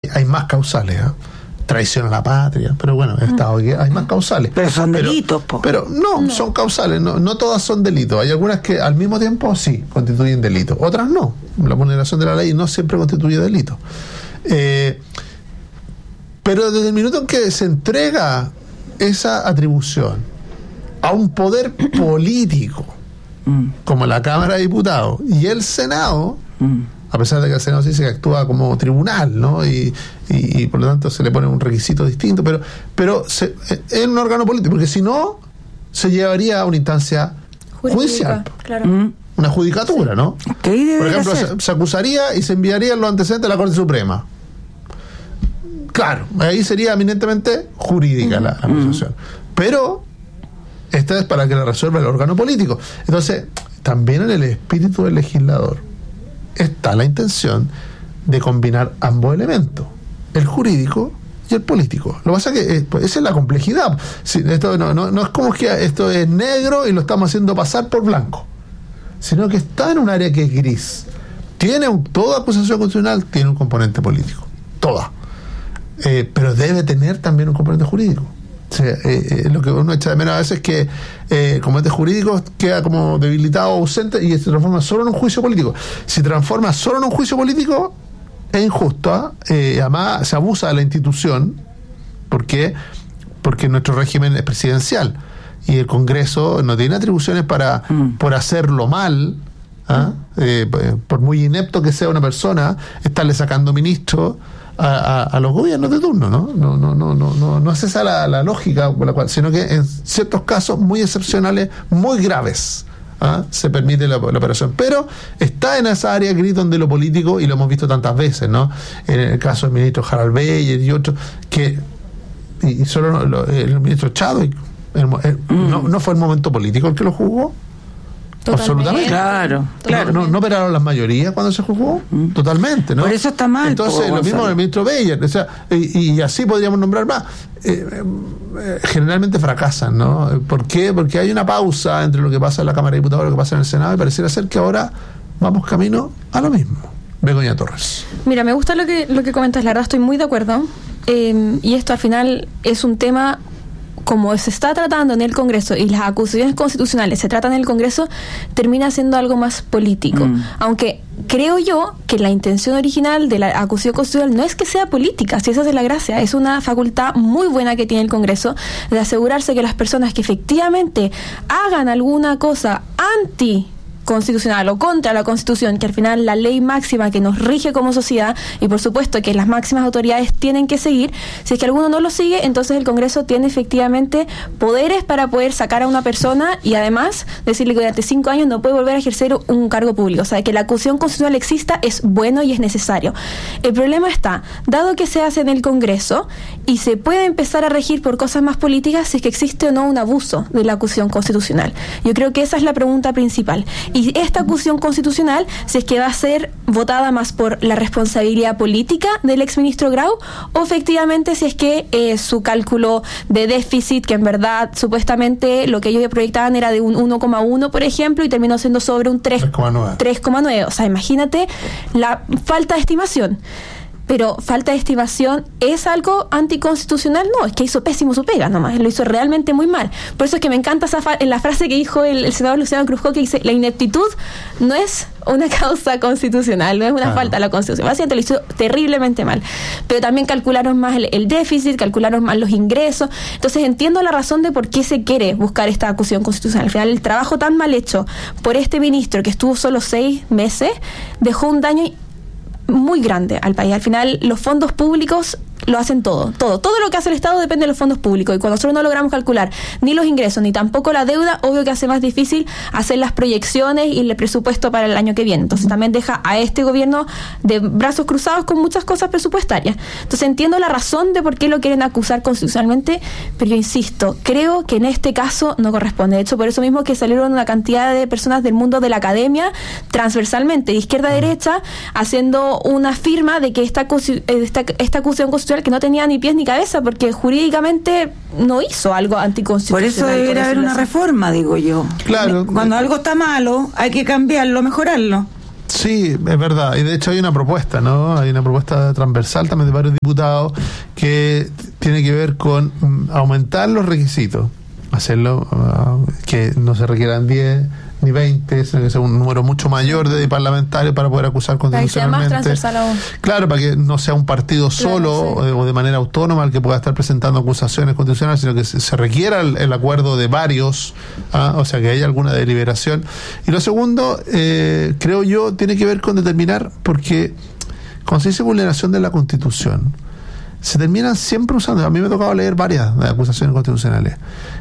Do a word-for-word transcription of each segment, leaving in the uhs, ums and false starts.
hay más causales, ¿eh? Traición a la patria, pero bueno, el Estado hay más causales. Pero son delitos, po. Pero no, no, son causales, no, no todas son delitos. Hay algunas que al mismo tiempo sí constituyen delitos, otras no. La vulneración de la ley no siempre constituye delito. Eh, pero desde el minuto en que se entrega esa atribución a un poder político, mm. como la Cámara de Diputados y el Senado, mm. a pesar de que el Senado se dice que actúa como tribunal, ¿no? Y, y, y por lo tanto se le pone un requisito distinto, pero pero se, es un órgano político, porque si no, se llevaría a una instancia jurídica, judicial. Claro. ¿Mm? Una judicatura, ¿no? ¿Qué por ejemplo, se, se acusaría y se enviaría los antecedentes a la Corte Suprema. Claro, ahí sería eminentemente jurídica uh-huh. la, la acusación. Uh-huh. Pero esta es para que la resuelva el órgano político. Entonces, también en el espíritu del legislador está la intención de combinar ambos elementos, el jurídico y el político. Lo que pasa es que eh, pues esa es la complejidad. Sí, esto no, no, no es como que esto es negro y lo estamos haciendo pasar por blanco, sino que está en un área que es gris. Tiene un, toda acusación constitucional tiene un componente político, toda, eh, pero debe tener también un componente jurídico. O sea, eh, eh, lo que uno echa de menos a veces es que eh, el componente jurídico queda como debilitado o ausente y se transforma solo en un juicio político. Si transforma solo en un juicio político es injusto, ¿eh? Eh, además se abusa de la institución. ¿Por qué? Porque nuestro régimen es presidencial y el Congreso no tiene atribuciones para mm. por hacerlo mal, ¿ah? eh, por muy inepto que sea una persona, estarle sacando ministros A, a, a los gobiernos de turno, ¿no? No, no, no, no, no, no es esa la, la lógica por la cual, sino que en ciertos casos muy excepcionales, muy graves, ¿ah? se permite la, la operación. Pero está en esa área gris donde lo político, y lo hemos visto tantas veces, ¿no? En el caso del ministro Harald Beyer y otros, que y, y solo lo, el ministro Chadwick, el, el, mm. no, no fue el momento político el que lo jugó. Totalmente. Absolutamente. Claro, claro. No, no, no operaron las mayorías cuando se jugó. Mm. Totalmente, ¿no? Por eso está mal. Entonces, lo mismo con el ministro Beyer. O sea, y, y así podríamos nombrar más. Eh, eh, generalmente fracasan, ¿no? ¿Por qué? Porque hay una pausa entre lo que pasa en la Cámara de Diputados y lo que pasa en el Senado, y pareciera ser que ahora vamos camino a lo mismo. Begoña Torres. Mira, me gusta lo que, lo que comentas, la verdad estoy muy de acuerdo. Eh, y esto al final es un tema, como se está tratando en el Congreso y las acusaciones constitucionales se tratan en el Congreso, termina siendo algo más político. Mm. Aunque creo yo que la intención original de la acusación constitucional no es que sea política, si esa es la gracia, es una facultad muy buena que tiene el Congreso de asegurarse que las personas que efectivamente hagan alguna cosa anti constitucional o contra la Constitución, que al final la ley máxima que nos rige como sociedad, y por supuesto que las máximas autoridades tienen que seguir, si es que alguno no lo sigue, entonces el Congreso tiene efectivamente poderes para poder sacar a una persona y además decirle que durante cinco años no puede volver a ejercer un cargo público. O sea, que la acusación constitucional exista es bueno y es necesario. El problema está, dado que se hace en el Congreso y se puede empezar a regir por cosas más políticas, si es que existe o no un abuso de la acusación constitucional. Yo creo que esa es la pregunta principal. Y esta acusación constitucional, si es que va a ser votada más por la responsabilidad política del exministro Grau, o efectivamente si es que eh, su cálculo de déficit, que en verdad supuestamente lo que ellos proyectaban era de un uno coma uno, por ejemplo, y terminó siendo sobre un tres coma nueve. O sea, imagínate la falta de estimación. Pero falta de estimación, ¿es algo anticonstitucional? No, es que hizo pésimo su pega nomás, lo hizo realmente muy mal. Por eso es que me encanta esa fa- la frase que dijo el, el senador Luciano Cruzco, que dice, la ineptitud no es una causa constitucional, no es una ah. falta a la Constitución. Básicamente lo hizo terriblemente mal. Pero también calcularon más el, el déficit, calcularon más los ingresos. Entonces entiendo la razón de por qué se quiere buscar esta acusación constitucional. Al final, el trabajo tan mal hecho por este ministro, que estuvo solo seis meses, dejó un daño muy grande al país. Al final, los fondos públicos lo hacen todo, todo, todo lo que hace el Estado depende de los fondos públicos, y cuando nosotros no logramos calcular ni los ingresos ni tampoco la deuda, obvio que hace más difícil hacer las proyecciones y el presupuesto para el año que viene. Entonces también deja a este gobierno de brazos cruzados con muchas cosas presupuestarias. Entonces entiendo la razón de por qué lo quieren acusar constitucionalmente, pero yo insisto, creo que en este caso no corresponde. De hecho, por eso mismo que salieron una cantidad de personas del mundo de la academia, transversalmente, de izquierda a derecha, haciendo una firma de que esta, esta, esta acusación constitucional que no tenía ni pies ni cabeza, porque jurídicamente no hizo algo anticonstitucional. Por eso debería haber una reforma, digo yo. Claro. Cuando algo está malo, hay que cambiarlo, mejorarlo. Sí, es verdad. Y de hecho hay una propuesta, ¿no? Hay una propuesta transversal también de varios diputados que tiene que ver con aumentar los requisitos. Hacerlo, uh, que no se requieran diez ni veinte, sino que sea un número mucho mayor de parlamentarios para poder acusar constitucionalmente. Para que sea más transversal aún. Claro, para que no sea un partido solo, claro, sí, o de manera autónoma el que pueda estar presentando acusaciones constitucionales, sino que se, se requiera el, el acuerdo de varios, ¿ah? O sea, que haya alguna deliberación. Y lo segundo, eh, creo yo, tiene que ver con determinar, porque cuando se dice vulneración de la Constitución, se terminan siempre usando, a mí me ha tocado leer varias de acusaciones constitucionales,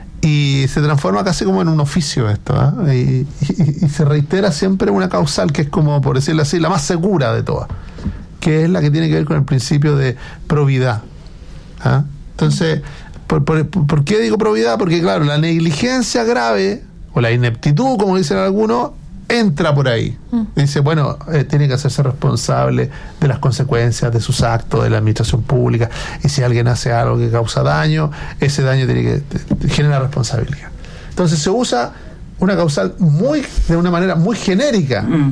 y se transforma casi como en un oficio esto, ¿eh? y, y, y se reitera siempre una causal que es como, por decirlo así, la más segura de todas, que es la que tiene que ver con el principio de probidad, ¿eh? Entonces, ¿por, por, ¿por qué digo probidad? Porque claro, la negligencia grave o la ineptitud, como dicen algunos, entra por ahí. Mm. Dice, bueno, eh, tiene que hacerse responsable de las consecuencias de sus actos, de la administración pública, y si alguien hace algo que causa daño, ese daño tiene que te, genera responsabilidad. Entonces se usa una causal muy de una manera muy genérica, mm.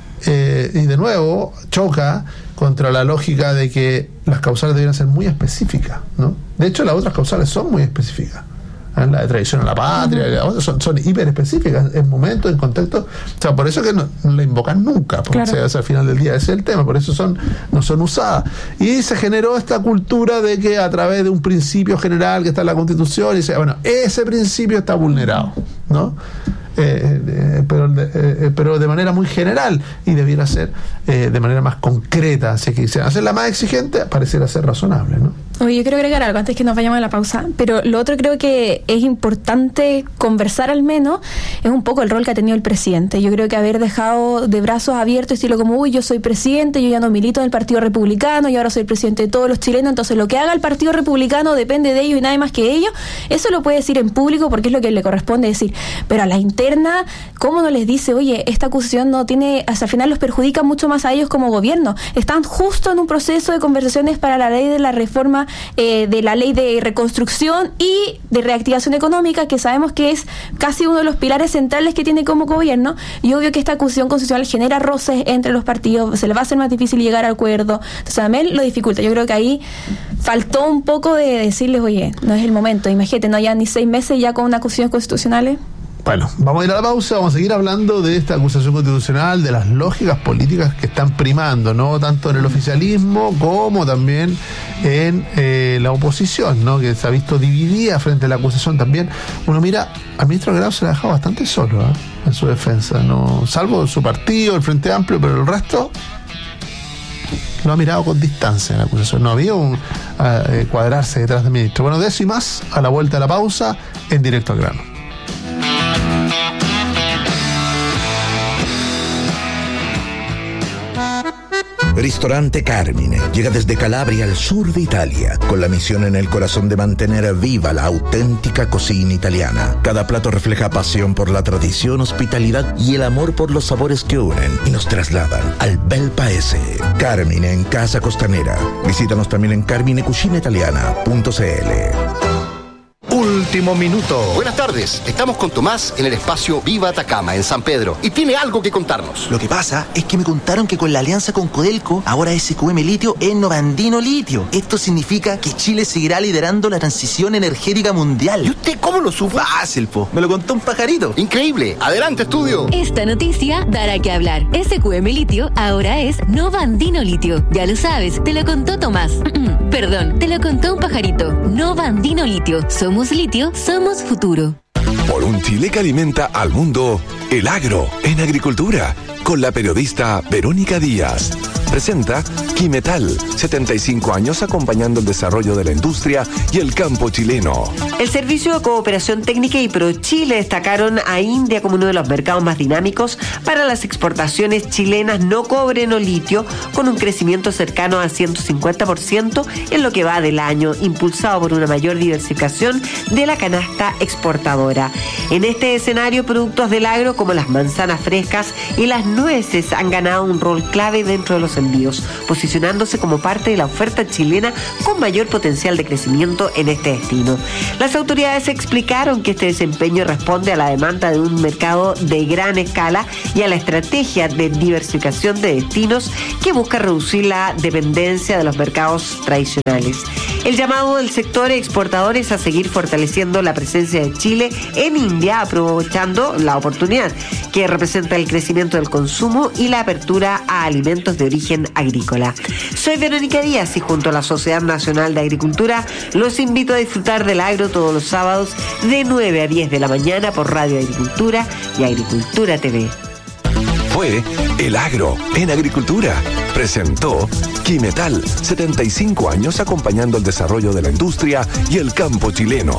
eh, y de nuevo choca contra la lógica de que las causales deberían ser muy específicas, ¿no? De hecho, las otras causales son muy específicas. La de traición a la patria, uh-huh, son, son hiper específicas en momentos, en contextos. O sea, por eso que no, no la invocan nunca, porque claro, o sea, al final del día ese es el tema, por eso son no son usadas. Y se generó esta cultura de que a través de un principio general que está en la Constitución, y dice, bueno, ese principio está vulnerado, ¿no? Eh, eh, pero, eh, pero de manera muy general, y debiera ser eh, de manera más concreta. Si quisiera hacerla más exigente, pareciera ser razonable, ¿no? Oye, yo quiero agregar algo antes que nos vayamos a la pausa, pero lo otro creo que es importante conversar, al menos, es un poco el rol que ha tenido el presidente. Yo creo que haber dejado de brazos abiertos, estilo como, uy, yo soy presidente, yo ya no milito en el Partido Republicano, y ahora soy presidente de todos los chilenos, entonces lo que haga el Partido Republicano depende de ellos y nadie más que ellos. Eso lo puede decir en público porque es lo que le corresponde decir, pero a la interna, ¿cómo no les dice, oye, esta acusación no tiene, hasta el final los perjudica mucho más a ellos como gobierno? Están justo en un proceso de conversaciones para la ley de la reforma, eh, de la ley de reconstrucción y de reactivación económica, que sabemos que es casi uno de los pilares centrales que tiene como gobierno, y obvio que esta acusación constitucional genera roces entre los partidos, se le va a hacer más difícil llegar al acuerdo, entonces también lo dificulta. Yo creo que ahí faltó un poco de decirles, oye, no es el momento, imagínate, no ya ni seis meses ya con una acusación constitucional. Bueno, vamos a ir a la pausa, vamos a seguir hablando de esta acusación constitucional, de las lógicas políticas que están primando, ¿no? Tanto en el oficialismo como también en eh, la oposición, ¿no? Que se ha visto dividida frente a la acusación también. Uno mira, al ministro Grau se la ha dejado bastante solo, ¿eh? En su defensa, ¿no? Salvo su partido, el Frente Amplio, pero el resto lo ha mirado con distancia en la acusación. No había un uh, cuadrarse detrás del ministro. Bueno, de eso y más a la vuelta de la pausa en Directo al Grano. Ristorante Carmine llega desde Calabria al sur de Italia, con la misión en el corazón de mantener viva la auténtica cocina italiana. Cada plato refleja pasión por la tradición, hospitalidad y el amor por los sabores que unen y nos trasladan al bel paese. Carmine en Casa Costanera. Visítanos también en carmine cucina italiana punto c l. Último minuto. Buenas tardes, estamos con Tomás en el espacio Viva Atacama, en San Pedro, y tiene algo que contarnos. Lo que pasa es que me contaron que con la alianza con Codelco, ahora S Q M Litio es Novandino Litio. Esto significa que Chile seguirá liderando la transición energética mundial. ¿Y usted cómo lo supo? Fácil, po. Me lo contó un pajarito. Increíble. Adelante, estudio. Esta noticia dará que hablar. S Q M Litio ahora es Novandino Litio. Ya lo sabes, te lo contó Tomás. Perdón, te lo contó un pajarito. Novandino Litio. Somos litio, somos futuro. Por un Chile que alimenta al mundo, el agro en agricultura, con la periodista Verónica Díaz. Presenta Quimetal, setenta y cinco años acompañando el desarrollo de la industria y el campo chileno. El Servicio de Cooperación Técnica y ProChile destacaron a India como uno de los mercados más dinámicos para las exportaciones chilenas no cobre no litio, con un crecimiento cercano al ciento cincuenta por ciento en lo que va del año, impulsado por una mayor diversificación de la canasta exportadora. En este escenario, productos del agro como como las manzanas frescas y las nueces han ganado un rol clave dentro de los envíos, posicionándose como parte de la oferta chilena con mayor potencial de crecimiento en este destino. Las autoridades explicaron que este desempeño responde a la demanda de un mercado de gran escala y a la estrategia de diversificación de destinos que busca reducir la dependencia de los mercados tradicionales. El llamado del sector exportador es a seguir fortaleciendo la presencia de Chile en India, aprovechando la oportunidad que representa el crecimiento del consumo y la apertura a alimentos de origen agrícola. Soy Verónica Díaz y junto a la Sociedad Nacional de Agricultura los invito a disfrutar del agro todos los sábados de nueve a diez de la mañana por Radio Agricultura y Agricultura T V. Fue El Agro en Agricultura. Presentó Quimetal, setenta y cinco años acompañando el desarrollo de la industria y el campo chileno.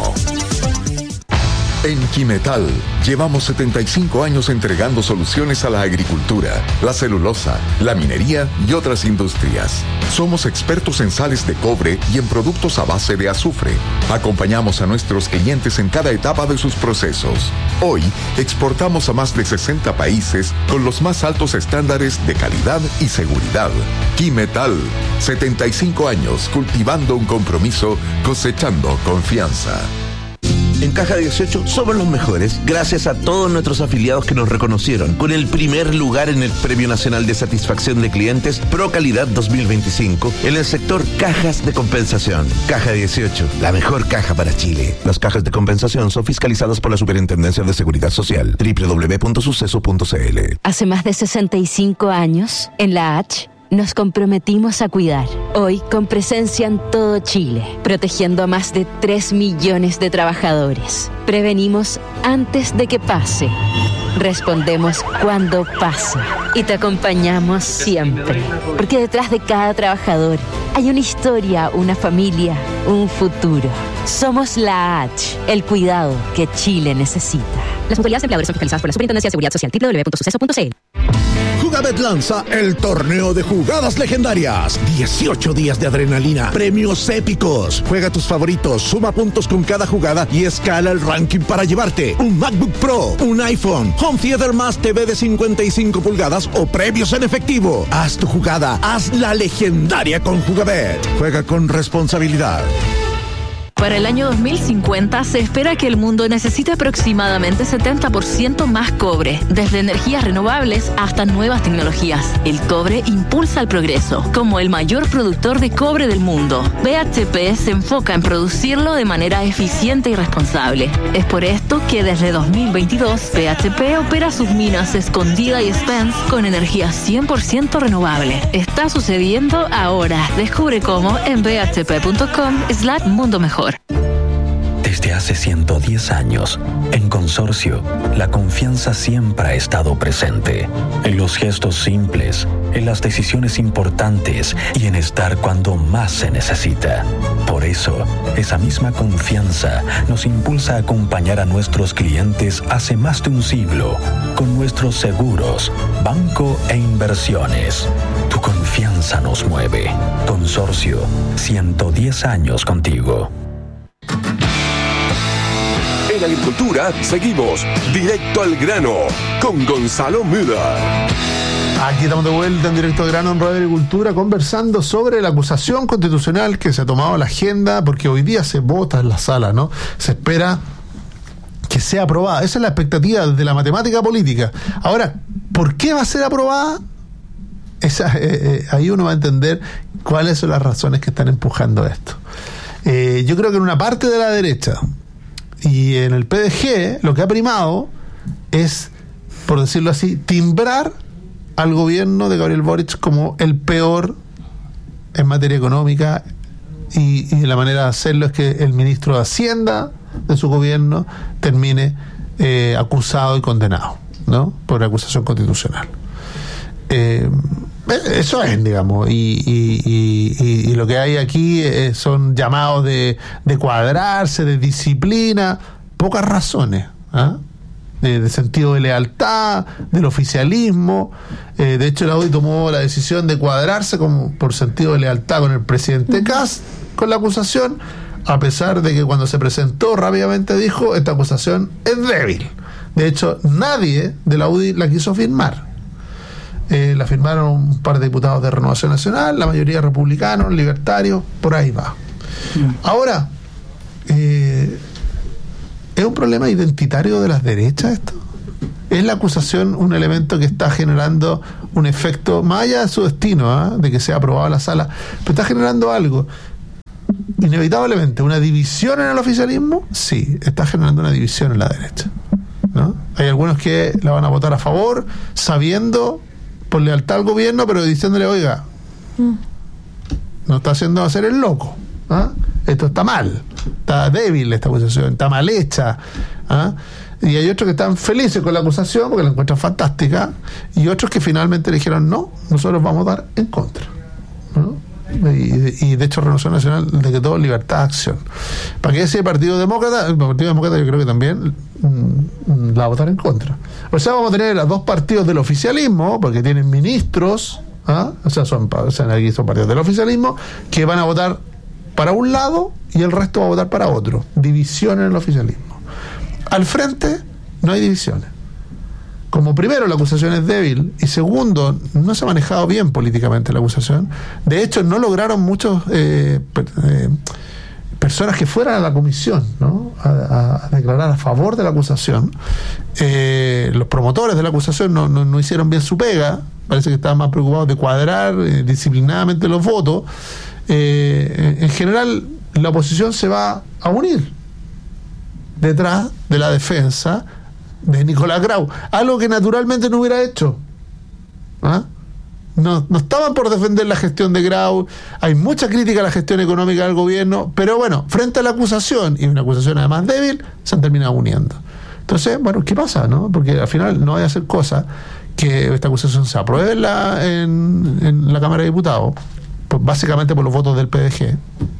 En Quimetal llevamos setenta y cinco años entregando soluciones a la agricultura, la celulosa, la minería y otras industrias. Somos expertos en sales de cobre y en productos a base de azufre. Acompañamos a nuestros clientes en cada etapa de sus procesos. Hoy exportamos a más de sesenta países con los más altos estándares de calidad y seguridad. Quimetal, setenta y cinco años cultivando un compromiso, cosechando confianza. En Caja dieciocho somos los mejores gracias a todos nuestros afiliados que nos reconocieron con el primer lugar en el Premio Nacional de Satisfacción de Clientes Pro Calidad dos mil veinticinco en el sector cajas de compensación. Caja dieciocho, la mejor caja para Chile. Las cajas de compensación son fiscalizadas por la Superintendencia de Seguridad Social. doble u doble u doble u punto suceso punto c l. Hace más de sesenta y cinco años, en la H, nos comprometimos a cuidar, hoy con presencia en todo Chile, protegiendo a más de tres millones de trabajadores. Prevenimos antes de que pase, respondemos cuando pasa y te acompañamos siempre, porque detrás de cada trabajador hay una historia, una familia, un futuro. Somos la H, el cuidado que Chile necesita. Las mutualidades de empleadores son fiscalizadas por la Superintendencia de Seguridad Social. doble u doble u doble u punto suceso punto c l. Jugabet lanza el torneo de jugadas legendarias. dieciocho días de adrenalina, premios épicos. Juega tus favoritos, suma puntos con cada jugada y escala el ranking para llevarte un MacBook Pro, un iPhone, Home Theater más T V de cincuenta y cinco pulgadas o premios en efectivo. Haz tu jugada, haz la legendaria con Jugabet. Juega con responsabilidad. Para el año dos mil cincuenta se espera que el mundo necesite aproximadamente setenta por ciento más cobre, desde energías renovables hasta nuevas tecnologías. El cobre impulsa el progreso. Como el mayor productor de cobre del mundo, B H P se enfoca en producirlo de manera eficiente y responsable. Es por esto que desde dos mil veintidós B H P opera sus minas Escondida y Spence con energía cien por ciento renovable. Está sucediendo ahora. Descubre cómo en b h p punto com slash mundo mejor. Desde hace ciento diez años, en Consorcio, la confianza siempre ha estado presente. En los gestos simples, en las decisiones importantes y en estar cuando más se necesita. Por eso, esa misma confianza nos impulsa a acompañar a nuestros clientes hace más de un siglo, con nuestros seguros, banco e inversiones. Tu confianza nos mueve. Consorcio, ciento diez años contigo. En Agricultura seguimos directo al grano con Gonzalo Müller. Aquí estamos de vuelta en Directo al Grano en Radio Agricultura conversando sobre la acusación constitucional que se ha tomado a la agenda porque hoy día se vota en la sala, ¿no? Se espera que sea aprobada. Esa es la expectativa de la matemática política. Ahora, ¿por qué va a ser aprobada? Esa, eh, eh, ahí uno va a entender cuáles son las razones que están empujando esto. Eh, yo creo que en una parte de la derecha y en el P D G lo que ha primado es, por decirlo así, timbrar al gobierno de Gabriel Boric como el peor en materia económica y, y la manera de hacerlo es que el ministro de Hacienda de su gobierno termine eh, acusado y condenado, ¿no? Por acusación constitucional. Eh, eso es, digamos, y, y, y, y lo que hay aquí eh, son llamados de, de cuadrarse, de disciplina, pocas razones, ¿eh? de, de sentido de lealtad, del oficialismo. Eh, de hecho, la U D I tomó la decisión de cuadrarse como por sentido de lealtad con el presidente Kast con la acusación, a pesar de que cuando se presentó rápidamente dijo, esta acusación es débil, De hecho, nadie de la U D I la quiso firmar. Eh, la firmaron un par de diputados de Renovación Nacional, la mayoría republicanos, libertarios, por ahí va. Mm. Ahora, eh, ¿es un problema identitario de las derechas esto? ¿Es la acusación un elemento que está generando un efecto, más allá de su destino, ¿eh? de que sea aprobado la sala, pero está generando algo? Inevitablemente, ¿una división en el oficialismo? Sí, está generando una división en la derecha, ¿no? Hay algunos que la van a votar a favor, sabiendo, por lealtad al gobierno, pero diciéndole, oiga, mm. no está haciendo hacer el loco, ¿ah? Esto está mal, está débil esta acusación, está mal hecha, ¿ah? Y hay otros que están felices con la acusación porque la encuentran fantástica, y otros que finalmente le dijeron, no, nosotros vamos a votar en contra, ¿no? Y, y de hecho Renovación Nacional decretó libertad de acción. ¿Para qué decir el Partido Demócrata? El Partido Demócrata yo creo que también mm, la va a votar en contra. O sea, vamos a tener a dos partidos del oficialismo, porque tienen ministros, ¿ah? o sea, son, o sea, aquí son partidos del oficialismo, que van a votar para un lado y el resto va a votar para otro. División en el oficialismo. Al frente no hay divisiones. Como primero la acusación es débil y segundo no se ha manejado bien políticamente la acusación. De hecho no lograron muchos eh, per, eh, personas que fueran a la comisión, ¿no? a, a declarar a favor de la acusación. Eh, los promotores de la acusación no, no, no hicieron bien su pega. Parece que estaban más preocupados de cuadrar eh, disciplinadamente los votos. Eh, en general la oposición se va a unir detrás de la defensa de Nicolás Grau, algo que naturalmente no hubiera hecho. ¿Ah? No, no estaban por defender la gestión de Grau, hay mucha crítica a la gestión económica del gobierno, pero bueno, frente a la acusación, y una acusación además débil, se han terminado uniendo. Entonces, bueno, ¿qué pasa? ¿no? Porque al final no hay a hacer cosa que esta acusación se apruebe en la, en, en la Cámara de Diputados, pues básicamente por los votos del P D G,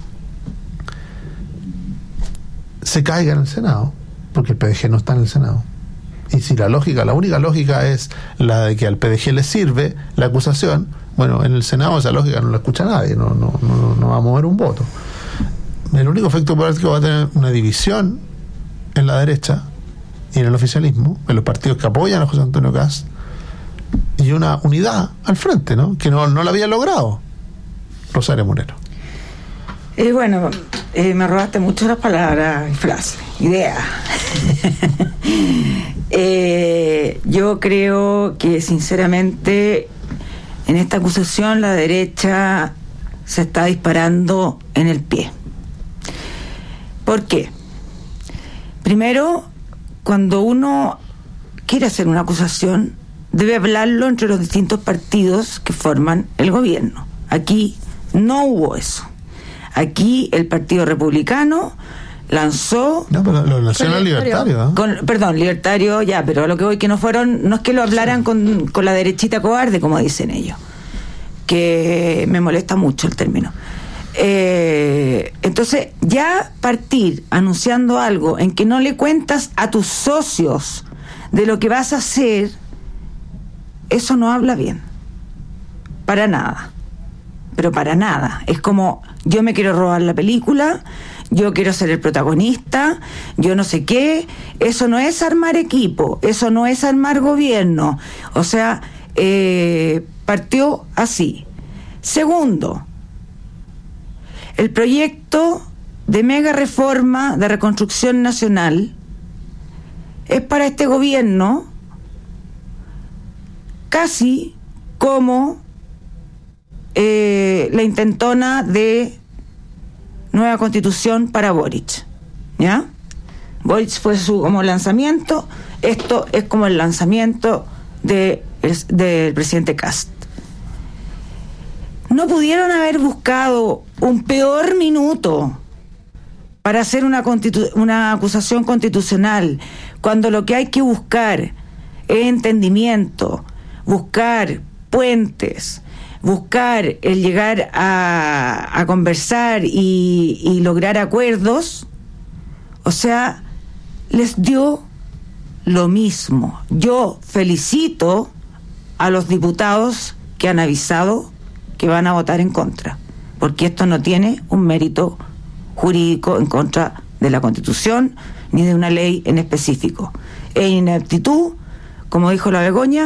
se caiga en el Senado, porque el P D G no está en el Senado. Y si la lógica, la única lógica es la de que al P D G le sirve la acusación, bueno, en el Senado esa lógica no la escucha nadie, no, no, no, no va a mover un voto. El único efecto práctico va a tener una división en la derecha y en el oficialismo, en los partidos que apoyan a José Antonio Kast, y una unidad al frente, ¿no? Que no, no la había logrado Rosario Munero. Eh, bueno, eh, me robaste mucho las palabras y frases, ideas. eh, yo creo que sinceramente en esta acusación la derecha se está disparando en el pie. ¿Por qué? Primero, cuando uno quiere hacer una acusación, debe hablarlo entre los distintos partidos que forman el gobierno. Aquí no hubo eso. Aquí el Partido Republicano lanzó... No, pero lo nacional libertario. ¿eh? Con, perdón, libertario, ya, pero a lo que voy que no fueron... No es que lo hablaran sí. con, con la derechita cobarde, como dicen ellos. Que me molesta mucho el término. Eh, entonces, ya partir anunciando algo en que no le cuentas a tus socios de lo que vas a hacer, eso no habla bien. Para nada. Pero para nada. Es como, yo me quiero robar la película, yo quiero ser el protagonista, yo no sé qué. Eso no es armar equipo, eso no es armar gobierno. O sea, eh, partió así. Segundo, el proyecto de mega reforma de reconstrucción nacional es para este gobierno casi como Eh, la intentona de nueva constitución para Boric, ¿ya? Boric fue su como lanzamiento, esto es como el lanzamiento de, es, del presidente Kast. No pudieron haber buscado un peor minuto para hacer una, constitu- una acusación constitucional, cuando lo que hay que buscar es entendimiento, buscar puentes, buscar el llegar a, a conversar y, y lograr acuerdos. O sea, les dio lo mismo. Yo felicito a los diputados que han avisado que van a votar en contra, porque esto no tiene un mérito jurídico en contra de la Constitución ni de una ley en específico. Es ineptitud, como dijo la Begoña,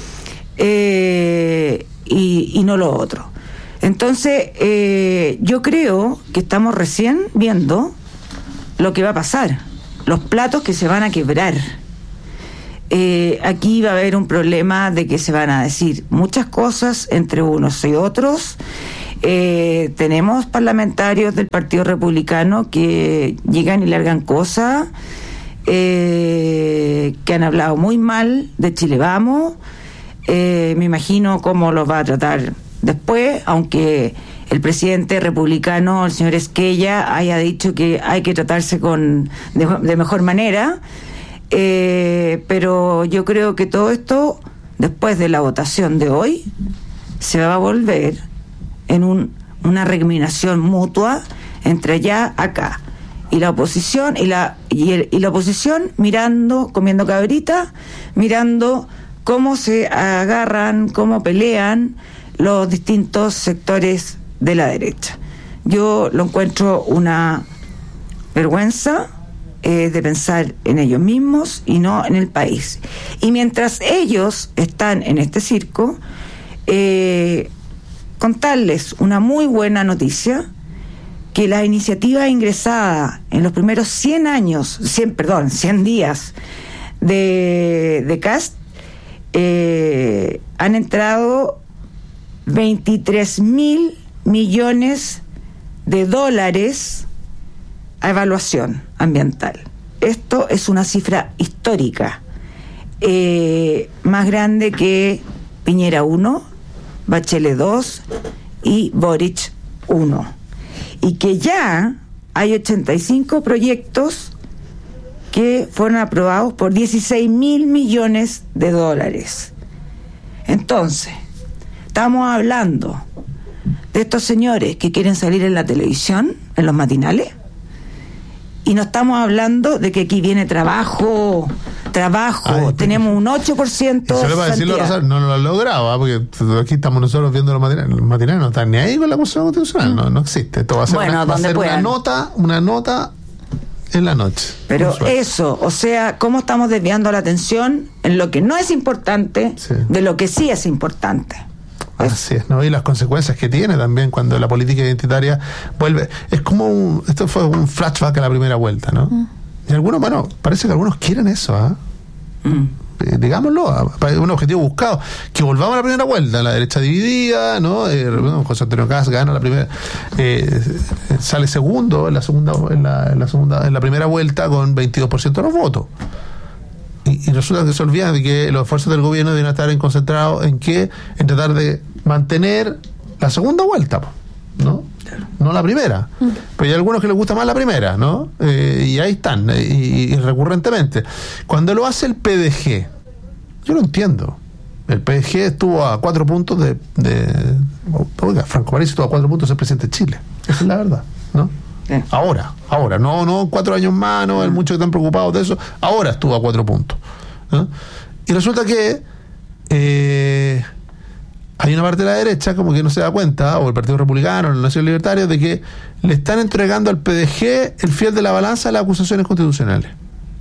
eh, y, y no lo otro. Entonces, eh, yo creo que estamos recién viendo lo que va a pasar, los platos que se van a quebrar. Eh, aquí va a haber un problema de que se van a decir muchas cosas entre unos y otros. Eh, tenemos parlamentarios del Partido Republicano que llegan y largan cosas, eh, que han hablado muy mal de Chile Vamos. Eh, me imagino cómo los va a tratar después, aunque el presidente republicano, el señor Esquella, haya dicho que hay que tratarse con de, de mejor manera. Eh, pero yo creo que todo esto, después de la votación de hoy, se va a volver en un, una recriminación mutua entre allá acá, y la oposición y la y, el, y la oposición mirando, comiendo cabrita, mirando cómo se agarran, cómo pelean los distintos sectores de la derecha. Yo lo encuentro una vergüenza eh, de pensar en ellos mismos y no en el país. Y mientras ellos están en este circo, eh, contarles una muy buena noticia, que la iniciativa ingresada en los primeros cien años, cien, perdón, cien días de, de Kast, eh, han entrado veintitrés mil millones de dólares a evaluación ambiental. Esto es una cifra histórica, eh, más grande que Piñera uno, Bachelet dos y Boric uno, y que ya hay ochenta y cinco proyectos que fueron aprobados por dieciséis mil millones de dólares. Entonces, estamos hablando de estos señores que quieren salir en la televisión, en los matinales, y no estamos hablando de que aquí viene trabajo, trabajo, Ay, tenemos un ocho por ciento. Solo para decirlo, Rosario, no lo han logrado, ¿eh? Porque aquí estamos nosotros viendo los matinales, los matinales no están ni ahí con la Constitución Constitucional, no, no existe. Esto va a ser, bueno, una, va a ser una nota, una nota en la noche. Pero eso, o sea, cómo estamos desviando la atención en lo que no es importante, sí, de lo que sí es importante. Así es, ¿no? Y las consecuencias que tiene también cuando la política identitaria vuelve. Es como un, esto fue un flashback a la primera vuelta, ¿no? Mm. Y algunos, bueno, parece que algunos quieren eso, ¿ah? ¿eh? Mm. Eh, digámoslo, un objetivo buscado, que volvamos a la primera vuelta, la derecha dividida, ¿no? Eh, José Antonio Kast gana la primera, eh, sale segundo en la segunda, en la, en la segunda, en la primera vuelta con veintidós por ciento de los votos. Y, y resulta que se olvidan de que los esfuerzos del gobierno deben estar concentrados en qué, en tratar de mantener la segunda vuelta, ¿no? No la primera. Mm. Pero hay algunos que les gusta más la primera, ¿no? Eh, y ahí están, y, y recurrentemente. Cuando lo hace el P D G, yo lo entiendo. El P D G estuvo a cuatro puntos de, de oiga, Franco Parisi estuvo a cuatro puntos de ser presidente de Chile. Esa es la verdad, ¿no? Eh. Ahora, ahora, no, no cuatro años más, no, hay muchos que están preocupados de eso. Ahora estuvo a cuatro puntos, ¿no? Y resulta que eh, hay una parte de la derecha como que no se da cuenta, o el Partido Republicano, o el Nación Libertario, de que le están entregando al P D G el fiel de la balanza de las acusaciones constitucionales.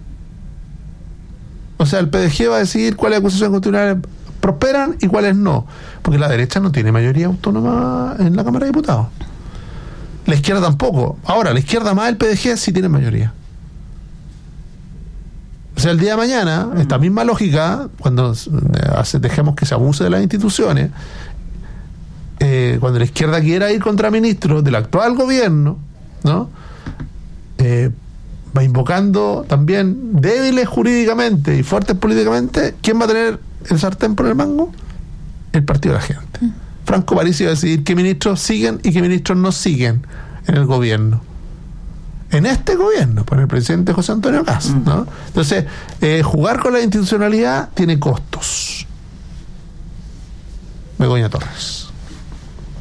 O sea, el P D G va a decidir cuáles acusaciones constitucionales prosperan y cuáles no, porque la derecha no tiene mayoría autónoma en la Cámara de Diputados. La izquierda tampoco. Ahora, la izquierda más el P D G sí tiene mayoría. O sea, el día de mañana, mm. esta misma lógica, cuando hace, dejemos que se abuse de las instituciones, eh, cuando la izquierda quiera ir contra ministros del actual gobierno, ¿no? Eh, va invocando también débiles jurídicamente y fuertes políticamente. ¿Quién va a tener el sartén por el mango? El Partido de la Gente. Mm. Franco Parisi va a decidir qué ministros siguen y qué ministros no siguen en el gobierno. En este gobierno, por el presidente José Antonio Kast, ¿no? Entonces, eh, jugar con la institucionalidad tiene costos. Begoña Torres.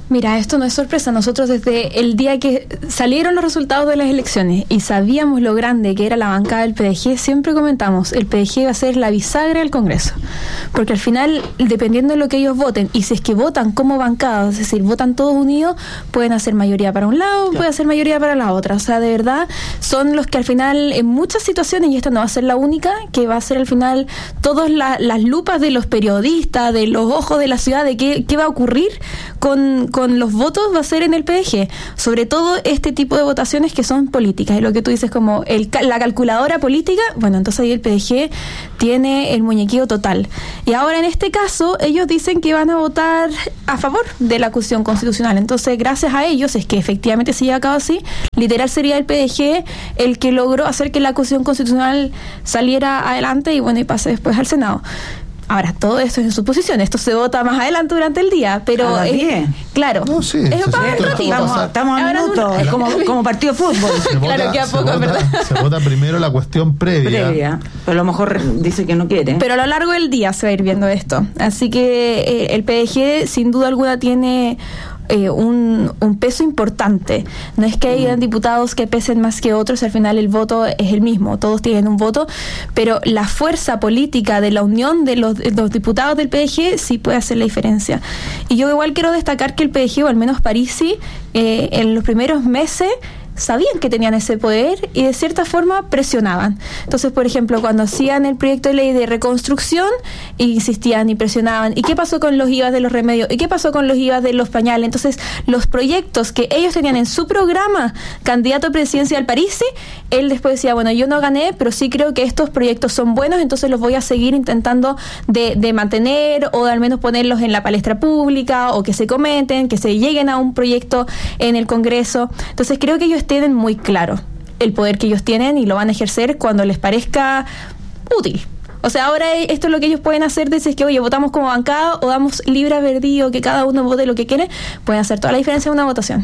Mira, esto no es sorpresa. Nosotros desde el día que salieron los resultados de las elecciones y sabíamos lo grande que era la bancada del P D G, siempre comentamos, el P D G va a ser la bisagra del Congreso. Porque al final, dependiendo de lo que ellos voten, y si es que votan como bancada, es decir, votan todos unidos, pueden hacer mayoría para un lado, pueden hacer mayoría para la otra. O sea, de verdad, son los que al final, en muchas situaciones, y esta no va a ser la única, que va a ser al final todas la, las lupas de los periodistas, de los ojos de la ciudad, de qué, qué va a ocurrir con, con los votos, va a ser en el P D G. Sobre todo este tipo de votaciones que son políticas. Y lo que tú dices como el, la calculadora política, bueno, entonces ahí el P D G tiene el muñequillo total. Y ahora en este caso, ellos dicen que van a votar a favor de la acusación constitucional. Entonces, gracias a ellos, es que efectivamente se lleva a cabo así, literal sería el P D G el que logró hacer que la acusación constitucional saliera adelante y bueno, y pase después al Senado. Ahora, todo esto es en suposición, esto se vota más adelante durante el día, pero a las es, diez. Claro, No, sí, es se para vota, un ratito. Estamos, estamos a Ahora minutos, un- es como, como partido de fútbol. Se Claro, vota, que a se poco, vota- ¿verdad? se vota primero la cuestión previa. Previa, pero a lo mejor dice que no quiere. Pero a lo largo del día se va a ir viendo esto. Así que eh, el P D G sin duda alguna tiene eh, un, un peso importante. No es que hayan diputados que pesen más que otros, al final el voto es el mismo, todos tienen un voto, pero la fuerza política de la unión de los, de los diputados del P D G sí puede hacer la diferencia. Y yo igual quiero destacar que el P D G, o al menos Parisi, eh, en los primeros meses sabían que tenían ese poder y de cierta forma presionaban. Entonces, por ejemplo, cuando hacían el proyecto de ley de reconstrucción, insistían y presionaban. ¿Y qué pasó con los I V A de los remedios? ¿Y qué pasó con los I V A de los pañales? Entonces, los proyectos que ellos tenían en su programa, candidato presidencial Parisi, él después decía, bueno, yo no gané, pero sí creo que estos proyectos son buenos, entonces los voy a seguir intentando de, de mantener o de al menos ponerlos en la palestra pública o que se comenten, que se lleguen a un proyecto en el Congreso. Entonces, creo que ellos tienen muy claro el poder que ellos tienen y lo van a ejercer cuando les parezca útil. O sea, ahora esto es lo que ellos pueden hacer, decir que, oye, votamos como bancada o damos libre albedrío, que cada uno vote lo que quiere, pueden hacer toda la diferencia en una votación.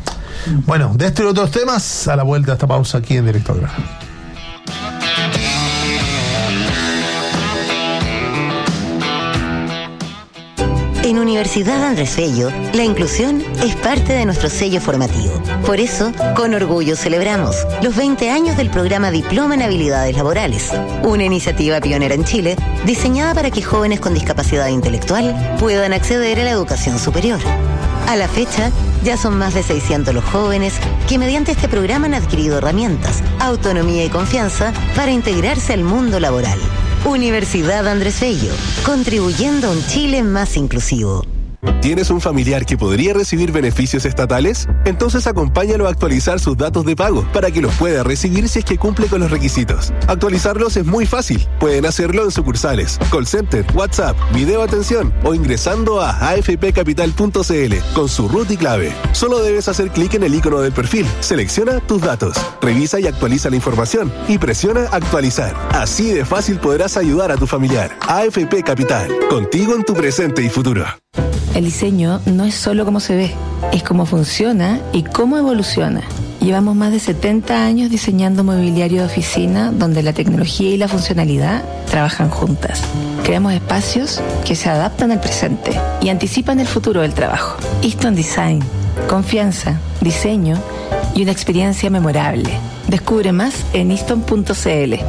Bueno, de este y otros temas, a la vuelta a esta pausa aquí en Directo al Grano. En Universidad Andrés Bello, la inclusión es parte de nuestro sello formativo. Por eso, con orgullo celebramos los veinte años del programa Diploma en Habilidades Laborales, una iniciativa pionera en Chile diseñada para que jóvenes con discapacidad intelectual puedan acceder a la educación superior. A la fecha, ya son más de seiscientos los jóvenes que mediante este programa han adquirido herramientas, autonomía y confianza para integrarse al mundo laboral. Universidad Andrés Bello, contribuyendo a un Chile más inclusivo. ¿Tienes un familiar que podría recibir beneficios estatales? Entonces acompáñalo a actualizar sus datos de pago para que los pueda recibir si es que cumple con los requisitos. Actualizarlos es muy fácil. Pueden hacerlo en sucursales, call center, WhatsApp, video atención o ingresando a a f p capital punto c l con su root y clave. Solo debes hacer clic en el icono del perfil, selecciona tus datos, revisa y actualiza la información y presiona actualizar. Así de fácil podrás ayudar a tu familiar. A F P Capital, contigo en tu presente y futuro. El diseño no es solo cómo se ve, es cómo funciona y cómo evoluciona. Llevamos más de setenta años diseñando mobiliario de oficina donde la tecnología y la funcionalidad trabajan juntas. Creamos espacios que se adaptan al presente y anticipan el futuro del trabajo. Easton Design, confianza, diseño y una experiencia memorable. Descubre más en easton punto c l.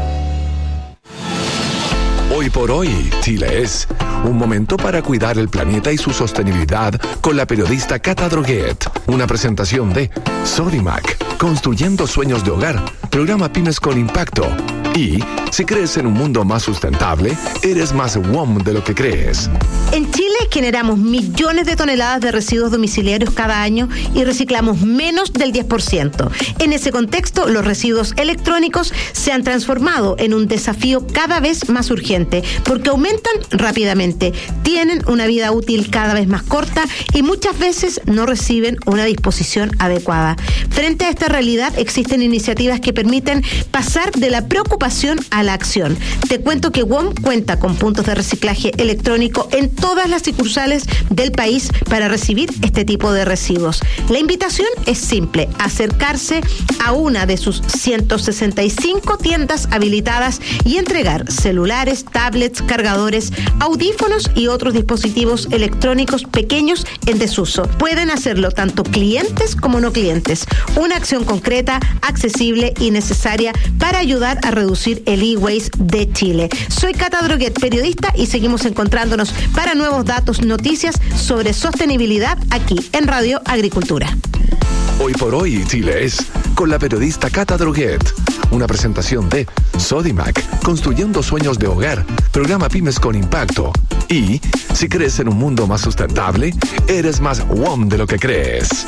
Hoy por hoy, Chile es un momento para cuidar el planeta y su sostenibilidad con la periodista Cata Droguet. Una presentación de Sodimac, construyendo sueños de hogar, programa Pymes con Impacto. Y si crees en un mundo más sustentable, eres más W O M de lo que crees. En Chile generamos millones de toneladas de residuos domiciliarios cada año y reciclamos menos del diez por ciento. En ese contexto, los residuos electrónicos se han transformado en un desafío cada vez más urgente porque aumentan rápidamente, tienen una vida útil cada vez más corta y muchas veces no reciben una disposición adecuada. Frente a esta realidad, existen iniciativas que permiten pasar de la preocupación a a la acción. Te cuento que W O M cuenta con puntos de reciclaje electrónico en todas las sucursales del país para recibir este tipo de residuos. La invitación es simple: acercarse a una de sus ciento sesenta y cinco tiendas habilitadas y entregar celulares, tablets, cargadores, audífonos y otros dispositivos electrónicos pequeños en desuso. Pueden hacerlo tanto clientes como no clientes. Una acción concreta, accesible y necesaria para ayudar a reducir el e-waste de Chile. Soy Cata Droguet, periodista, y seguimos encontrándonos para nuevos datos, noticias sobre sostenibilidad aquí en Radio Agricultura. Hoy por hoy, Chile es con la periodista Cata Droguet. Una presentación de Sodimac, construyendo sueños de hogar, programa Pymes con Impacto. Y, si crees en un mundo más sustentable, eres más W O M de lo que crees.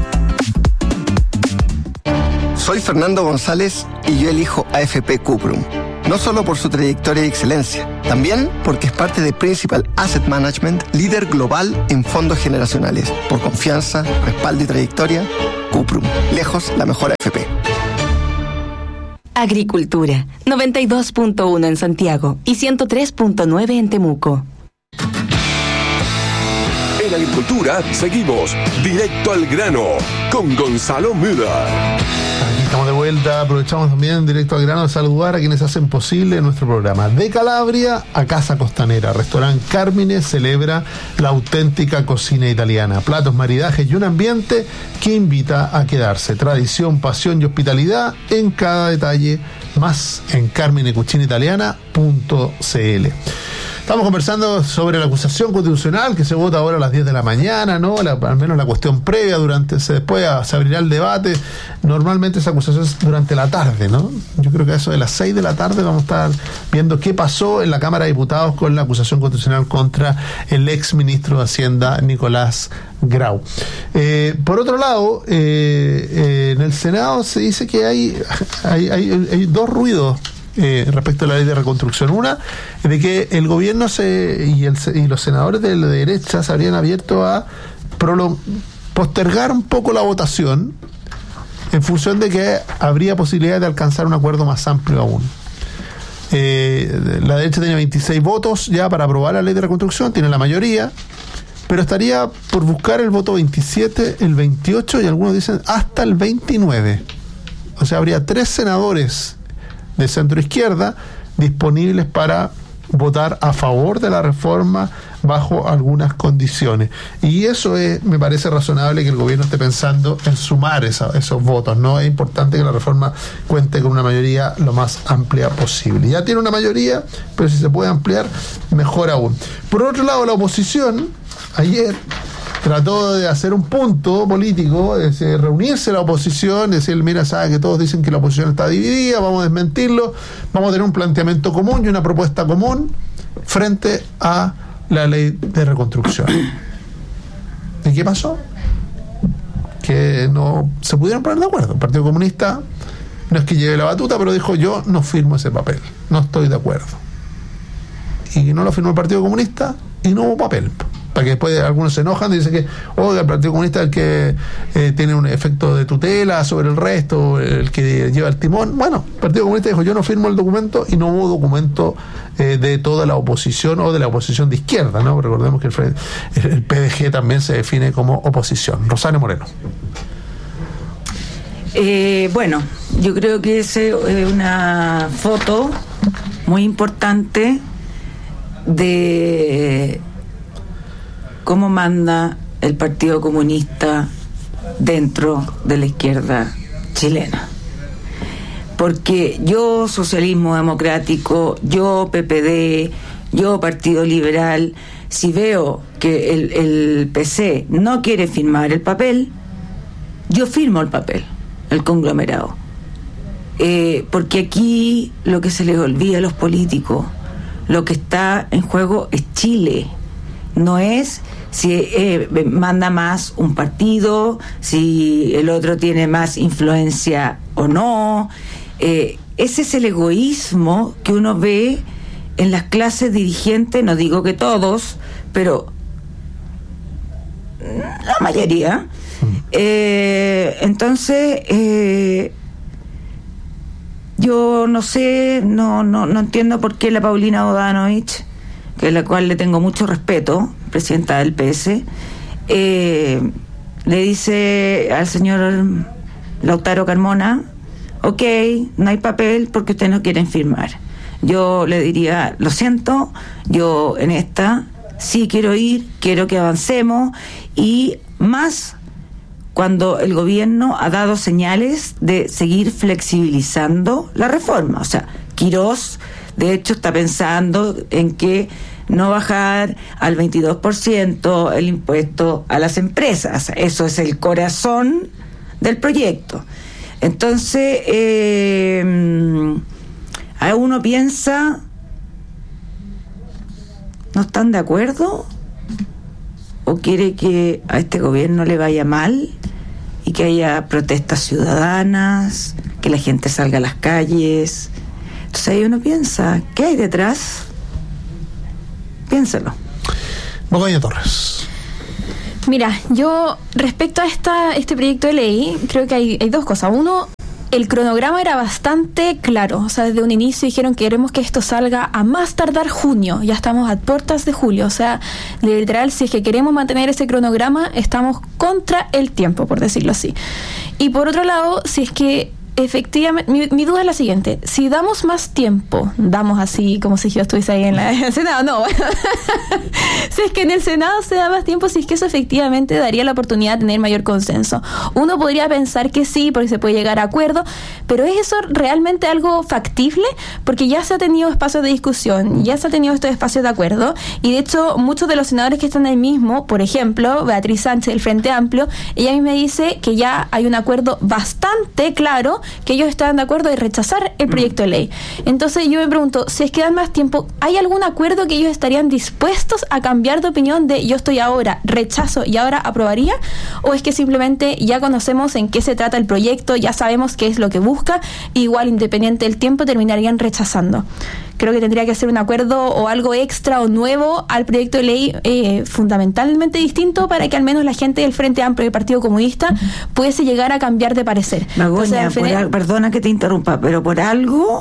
Soy Fernando González y yo elijo A F P Cuprum. No solo por su trayectoria y excelencia, también porque es parte de Principal Asset Management, líder global en fondos generacionales. Por confianza, respaldo y trayectoria, Cuprum, lejos la mejor A F P. Agricultura, noventa y dos punto uno en Santiago y ciento tres punto nueve en Temuco. En Agricultura seguimos directo al grano con Gonzalo Müller. Aquí estamos de vuelta, aprovechamos también directo al grano de saludar a quienes hacen posible nuestro programa. De Calabria a Casa Costanera, Restaurante Carmine celebra la auténtica cocina italiana, platos, maridajes y un ambiente que invita a quedarse. Tradición, pasión y hospitalidad en cada detalle, más en carmine cucina italiana punto c l. Estamos conversando sobre la acusación constitucional que se vota ahora a las diez de la mañana, ¿no? La, al menos la cuestión previa, durante se, después se abrirá el debate. Normalmente esa acusación es durante la tarde, ¿no? Yo creo que a eso de las seis de la tarde vamos a estar viendo qué pasó en la Cámara de Diputados con la acusación constitucional contra el ex ministro de Hacienda, Nicolás Grau. Eh, por otro lado, eh, eh, en el Senado se dice que hay, hay, hay, hay dos ruidos Eh, respecto a la ley de reconstrucción. Una, de que el gobierno se y, el, y los senadores de la derecha se habrían abierto a prolong, postergar un poco la votación en función de que habría posibilidad de alcanzar un acuerdo más amplio aún. Eh, la derecha tiene veintiséis votos ya para aprobar la ley de reconstrucción, tiene la mayoría, pero estaría por buscar el voto veintisiete, el veintiocho y algunos dicen hasta el veintinueve. O sea, habría tres senadores de centro izquierda disponibles para votar a favor de la reforma bajo algunas condiciones. Y eso es, me parece razonable que el gobierno esté pensando en sumar esa, esos votos, ¿no? Es importante que la reforma cuente con una mayoría lo más amplia posible. Ya tiene una mayoría, pero si se puede ampliar, mejor aún. Por otro lado, la oposición ayer trató de hacer un punto político, es decir, reunirse la oposición, decir, mira, sabe que todos dicen que la oposición está dividida, vamos a desmentirlo, vamos a tener un planteamiento común y una propuesta común frente a la ley de reconstrucción. ¿Y qué pasó? Que no se pudieron poner de acuerdo. El Partido Comunista no es que lleve la batuta, pero dijo, yo no firmo ese papel, no estoy de acuerdo. Y no lo firmó el Partido Comunista y no hubo papel. Para que después algunos se enojan y dicen que, oiga, el Partido Comunista es el que eh, tiene un efecto de tutela sobre el resto, el que lleva el timón. Bueno, el Partido Comunista dijo, yo no firmo el documento, y no hubo documento eh, de toda la oposición o de la oposición de izquierda, ¿no? Recordemos que el, el P D G también se define como oposición. Rosario Moreno. Eh, bueno, yo creo que es eh, una foto muy importante de cómo manda el Partido Comunista dentro de la izquierda chilena. Porque yo, socialismo democrático, yo, P P D, yo, Partido Liberal, si veo que el, el P C no quiere firmar el papel, yo firmo el papel, el conglomerado. Eh, porque aquí lo que se les olvida a los políticos, lo que está en juego es Chile. No es si eh, manda más un partido, si el otro tiene más influencia o no. Eh, ese es el egoísmo que uno ve en las clases dirigentes, no digo que todos, pero la mayoría. Eh, entonces, eh, yo yo no sé, no, no, no entiendo por qué la Paulina Bodanovich, que es la cual le tengo mucho respeto, presidenta del P S, eh, le dice al señor Lautaro Carmona, ok, no hay papel porque ustedes no quieren firmar. Yo le diría, lo siento, yo en esta sí quiero ir, quiero que avancemos, y más cuando el gobierno ha dado señales de seguir flexibilizando la reforma. O sea, Quirós, de hecho, está pensando en que no bajar al veintidós por ciento el impuesto a las empresas. Eso es el corazón del proyecto. Entonces, eh, a uno piensa, ¿no están de acuerdo? ¿O quiere que a este gobierno le vaya mal y que haya protestas ciudadanas, que la gente salga a las calles? Entonces ahí uno piensa, ¿qué hay detrás? Piénsalo. Begoña Torres. Mira, yo respecto a esta este proyecto de ley, creo que hay, hay dos cosas. Uno, el cronograma era bastante claro. O sea, desde un inicio dijeron que queremos que esto salga a más tardar junio. Ya estamos a puertas de julio. O sea, literal, si es que queremos mantener ese cronograma, estamos contra el tiempo, por decirlo así. Y por otro lado, si es que efectivamente, mi, mi duda es la siguiente: si damos más tiempo, damos así como si yo estuviese ahí en, la, en el Senado, no, si es que en el Senado se da más tiempo, si es que eso efectivamente daría la oportunidad de tener mayor consenso. Uno podría pensar que sí, porque se puede llegar a acuerdo, pero ¿es eso realmente algo factible? Porque ya se ha tenido espacios de discusión, ya se ha tenido estos espacios de acuerdo, y de hecho muchos de los senadores que están ahí mismo, por ejemplo, Beatriz Sánchez del Frente Amplio, ella misma dice que ya hay un acuerdo bastante claro, que ellos estaban de acuerdo de rechazar el proyecto de ley. Entonces yo me pregunto, si es que dan más tiempo, ¿hay algún acuerdo que ellos estarían dispuestos a cambiar de opinión de yo estoy ahora, rechazo y ahora aprobaría? ¿O es que simplemente ya conocemos en qué se trata el proyecto, ya sabemos qué es lo que busca, igual independiente del tiempo terminarían rechazando? Creo que tendría que ser un acuerdo o algo extra o nuevo al proyecto de ley eh, fundamentalmente distinto para que al menos la gente del Frente Amplio y del Partido Comunista pudiese llegar a cambiar de parecer. Begoña, o sea, por final... al, perdona que te interrumpa, pero por algo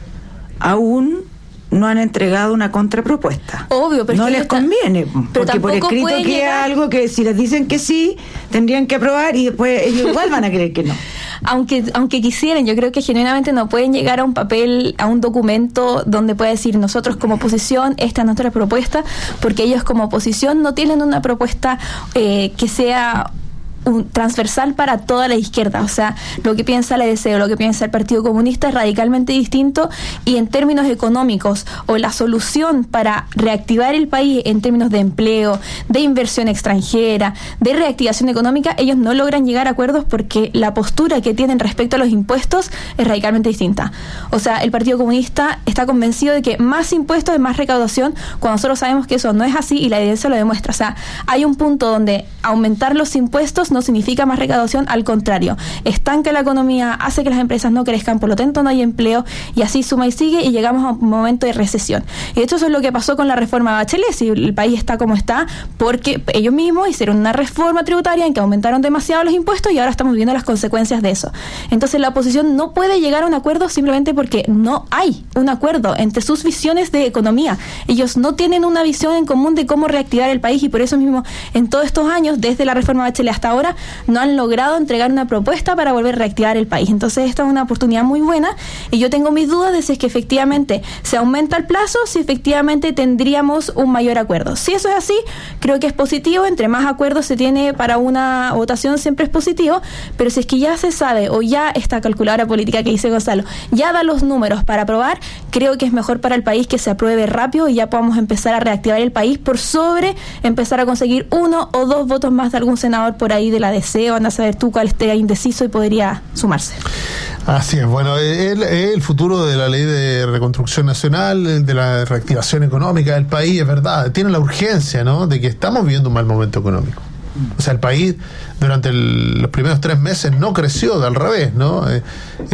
aún no han entregado una contrapropuesta. Obvio, pero no les está... conviene, pero porque por escrito queda llegar... algo que si les dicen que sí, tendrían que aprobar y después ellos igual van a creer que no. Aunque aunque quisieran, yo creo que genuinamente no pueden llegar a un papel, a un documento donde pueda decir nosotros como oposición, esta es nuestra propuesta, porque ellos como oposición no tienen una propuesta eh, que sea un transversal para toda la izquierda. O sea, lo que piensa la D C o lo que piensa el Partido Comunista es radicalmente distinto, y en términos económicos o la solución para reactivar el país en términos de empleo, de inversión extranjera, de reactivación económica, ellos no logran llegar a acuerdos porque la postura que tienen respecto a los impuestos es radicalmente distinta. O sea, el Partido Comunista está convencido de que más impuestos es más recaudación, cuando nosotros sabemos que eso no es así y la evidencia lo demuestra. O sea, hay un punto donde aumentar los impuestos no significa más recaudación, al contrario, estanca la economía, hace que las empresas no crezcan, por lo tanto no hay empleo, y así suma y sigue, y llegamos a un momento de recesión. Y de hecho eso es lo que pasó con la reforma Bachelet. Si el país está como está, porque ellos mismos hicieron una reforma tributaria en que aumentaron demasiado los impuestos y ahora estamos viendo las consecuencias de eso. Entonces la oposición no puede llegar a un acuerdo simplemente porque no hay un acuerdo entre sus visiones de economía. Ellos no tienen una visión en común de cómo reactivar el país, y por eso mismo en todos estos años, desde la reforma Bachelet hasta ahora, no han logrado entregar una propuesta para volver a reactivar el país. Entonces esta es una oportunidad muy buena, y yo tengo mis dudas de si es que efectivamente se aumenta el plazo, si efectivamente tendríamos un mayor acuerdo. Si eso es así, creo que es positivo. Entre más acuerdos se tiene para una votación, siempre es positivo, pero si es que ya se sabe, o ya esta calculadora política que dice Gonzalo ya da los números para aprobar, creo que es mejor para el país que se apruebe rápido y ya podamos empezar a reactivar el país, por sobre empezar a conseguir uno o dos votos más de algún senador por ahí de la D C, o anda a saber tú cuál esté indeciso y podría sumarse. Así es, bueno, el, el futuro de la ley de reconstrucción nacional, de la reactivación económica del país, es verdad, tiene la urgencia, ¿no?, de que estamos viviendo un mal momento económico. O sea, el país durante el, los primeros tres meses no creció, al revés, ¿no? Eh,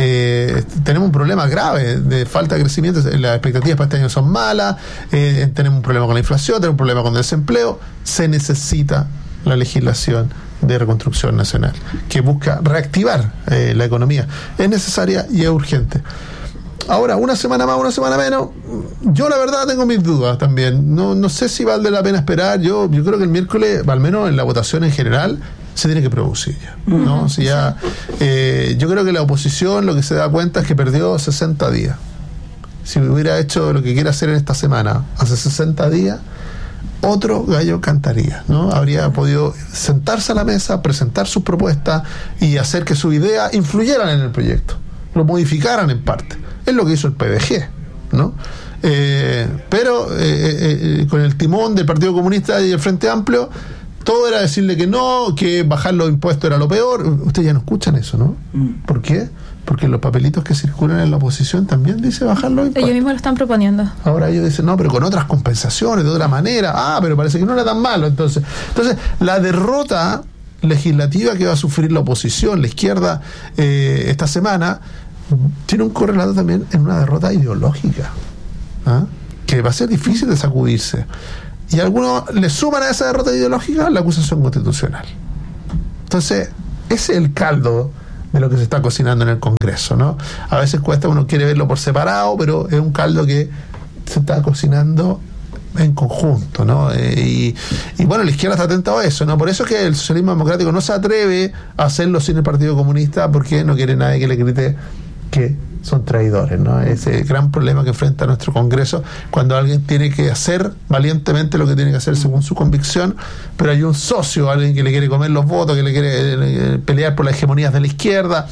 eh, tenemos un problema grave de falta de crecimiento, las expectativas para este año son malas, eh, tenemos un problema con la inflación, tenemos un problema con el desempleo. Se necesita la legislación de reconstrucción nacional que busca reactivar eh, la economía. Es necesaria y es urgente. Ahora, una semana más, una semana menos, yo la verdad tengo mis dudas también. No, no sé si vale la pena esperar. Yo, yo creo que el miércoles, al menos en la votación en general, se tiene que producir ya, ¿no? O sea, ya, eh, yo creo que la oposición lo que se da cuenta es que perdió sesenta días. Si hubiera hecho lo que quiere hacer en esta semana hace sesenta días, otro gallo cantaría, ¿no? Habría podido sentarse a la mesa, presentar sus propuestas y hacer que sus ideas influyeran en el proyecto, lo modificaran en parte. Es lo que hizo el P D G, ¿no? Eh, pero eh, eh, con el timón del Partido Comunista y el Frente Amplio, todo era decirle que no, que bajar los impuestos era lo peor. Ustedes ya no escuchan eso, ¿no? Mm. ¿Por qué? Porque los papelitos que circulan en la oposición también dice bajar los impuestos. Ellos mismos lo están proponiendo. Ahora ellos dicen, no, pero con otras compensaciones, de otra manera. Ah, pero parece que no era tan malo. Entonces, entonces la derrota legislativa que va a sufrir la oposición, la izquierda, eh, esta semana, tiene un correlato también en una derrota ideológica, ¿ah? Que va a ser difícil de sacudirse. Y algunos le suman a esa derrota ideológica la acusación constitucional. Entonces, ese es el caldo de lo que se está cocinando en el Congreso, ¿no? A veces cuesta, uno quiere verlo por separado, pero es un caldo que se está cocinando en conjunto, ¿no? Eh, y, y bueno, la izquierda está atenta a eso, ¿no? Por eso es que el socialismo democrático no se atreve a hacerlo sin el Partido Comunista, porque no quiere nadie que le grite que son traidores, ¿no? Ese gran problema que enfrenta nuestro Congreso cuando alguien tiene que hacer valientemente lo que tiene que hacer según su convicción, pero hay un socio, alguien que le quiere comer los votos, que le quiere eh, pelear por las hegemonías de la izquierda,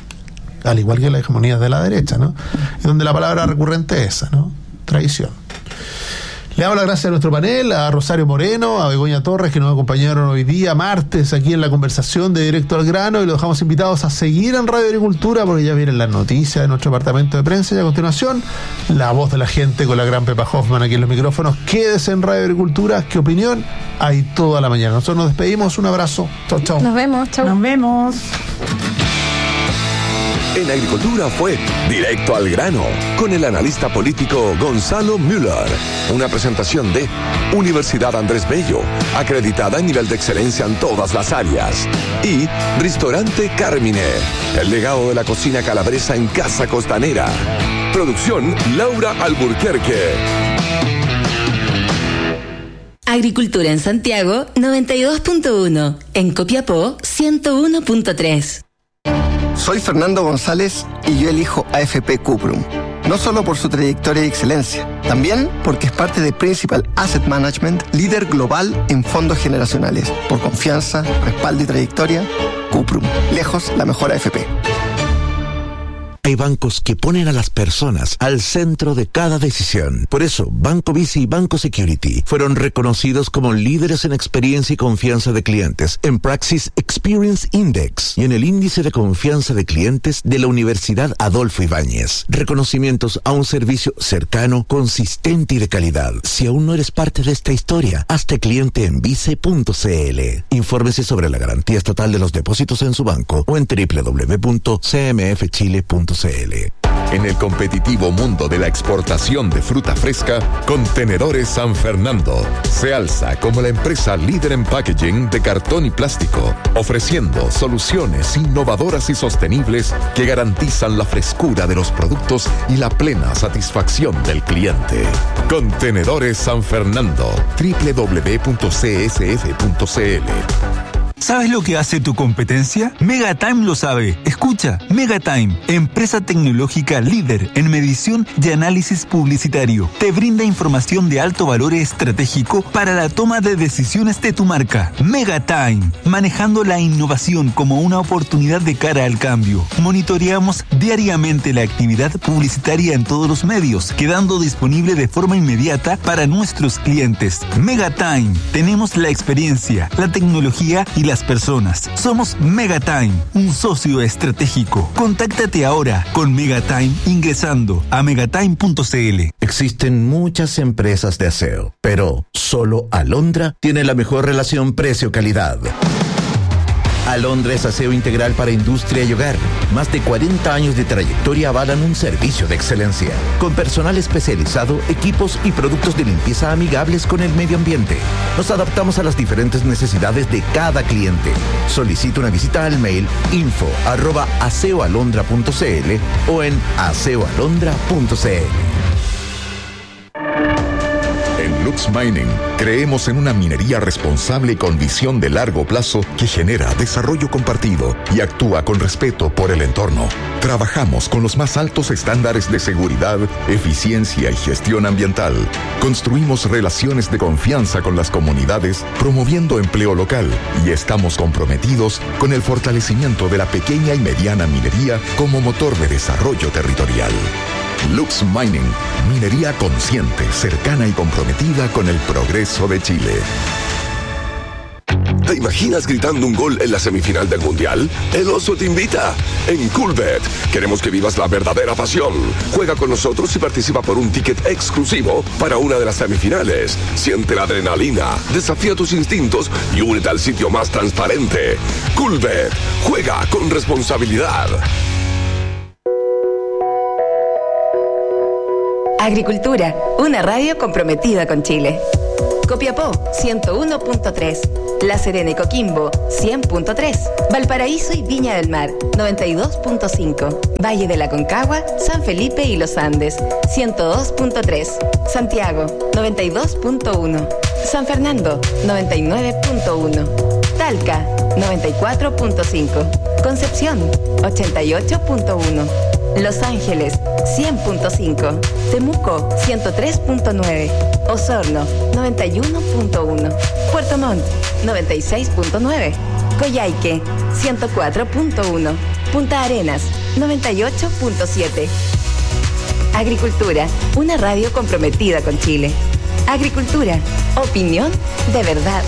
al igual que las hegemonías de la derecha, ¿no? Y donde la palabra recurrente es esa, ¿no? Traición. Le damos las gracias a nuestro panel, a Rosario Moreno, a Begoña Torres, que nos acompañaron hoy día, martes, aquí en la conversación de Directo al Grano, y los dejamos invitados a seguir en Radio Agricultura, porque ya vienen las noticias de nuestro departamento de prensa, y a continuación, la voz de la gente con la gran Pepa Hoffman aquí en los micrófonos. Quédese en Radio Agricultura, ¿qué opinión? Hay toda la mañana. Nosotros nos despedimos, un abrazo, chau, chau. Nos vemos, chau. Nos vemos. En Agricultura fue Directo al Grano, con el analista político Gonzalo Müller. Una presentación de Universidad Andrés Bello, acreditada en nivel de excelencia en todas las áreas. Y Ristorante Carmine, el legado de la cocina calabresa en Casa Costanera. Producción Laura Alburquerque. Agricultura en Santiago, noventa y dos punto uno. En Copiapó, ciento uno punto tres. Soy Fernando González y yo elijo A F P Cuprum. No solo por su trayectoria y excelencia, también porque es parte de Principal Asset Management, líder global en fondos generacionales. Por confianza, respaldo y trayectoria, Cuprum. Lejos la mejor A F P. Hay bancos que ponen a las personas al centro de cada decisión. Por eso, Banco Vici y Banco Security fueron reconocidos como líderes en experiencia y confianza de clientes en Praxis Experience Index y en el índice de confianza de clientes de la Universidad Adolfo Ibáñez. Reconocimientos a un servicio cercano, consistente y de calidad. Si aún no eres parte de esta historia, hazte cliente en vice punto c l. Infórmese sobre la garantía estatal de los depósitos en su banco o en doble u doble u doble u punto c m f chile punto c l. En el competitivo mundo de la exportación de fruta fresca, Contenedores San Fernando se alza como la empresa líder en packaging de cartón y plástico, ofreciendo soluciones innovadoras y sostenibles que garantizan la frescura de los productos y la plena satisfacción del cliente. Contenedores San Fernando, doble u doble u doble u punto c s f punto c l. ¿Sabes lo que hace tu competencia? Megatime lo sabe. Escucha, Megatime, empresa tecnológica líder en medición y análisis publicitario. Te brinda información de alto valor estratégico para la toma de decisiones de tu marca. Megatime, manejando la innovación como una oportunidad de cara al cambio. Monitoreamos diariamente la actividad publicitaria en todos los medios, quedando disponible de forma inmediata para nuestros clientes. Megatime, tenemos la experiencia, la tecnología y las personas. Somos Megatime, un socio estratégico. Contáctate ahora con Megatime ingresando a megatime punto c l. Existen muchas empresas de aseo, pero solo Alondra tiene la mejor relación precio-calidad. Alondra es aseo integral para industria y hogar. Más de cuarenta años de trayectoria avalan un servicio de excelencia, con personal especializado, equipos y productos de limpieza amigables con el medio ambiente. Nos adaptamos a las diferentes necesidades de cada cliente. Solicita una visita al mail info arroba aseoalondra punto cl o en aseoalondra punto cl. En Lux Mining creemos en una minería responsable con visión de largo plazo que genera desarrollo compartido y actúa con respeto por el entorno. Trabajamos con los más altos estándares de seguridad, eficiencia y gestión ambiental. Construimos relaciones de confianza con las comunidades, promoviendo empleo local, y estamos comprometidos con el fortalecimiento de la pequeña y mediana minería como motor de desarrollo territorial. Lux Mining, minería consciente, cercana y comprometida con el progreso de Chile. ¿Te imaginas gritando un gol en la semifinal del Mundial? El Oso te invita. En Coolbet queremos que vivas la verdadera pasión. Juega con nosotros y participa por un ticket exclusivo para una de las semifinales. Siente la adrenalina, desafía tus instintos y únete al sitio más transparente. Coolbet, juega con responsabilidad. Agricultura, una radio comprometida con Chile. Copiapó, ciento uno punto tres. La Serena y Coquimbo, cien punto tres. Valparaíso y Viña del Mar, noventa y dos punto cinco. Valle de la Concagua, San Felipe y Los Andes, ciento dos punto tres. Santiago, noventa y dos punto uno. San Fernando, noventa y nueve punto uno. Talca, noventa y cuatro punto cinco. Concepción, ochenta y ocho punto uno. Los Ángeles, cien punto cinco. Temuco, ciento tres punto nueve. Osorno, noventa y uno punto uno. Puerto Montt, noventa y seis punto nueve. Coyhaique, ciento cuatro punto uno. Punta Arenas, noventa y ocho punto siete. Agricultura, una radio comprometida con Chile. Agricultura, opinión de verdad.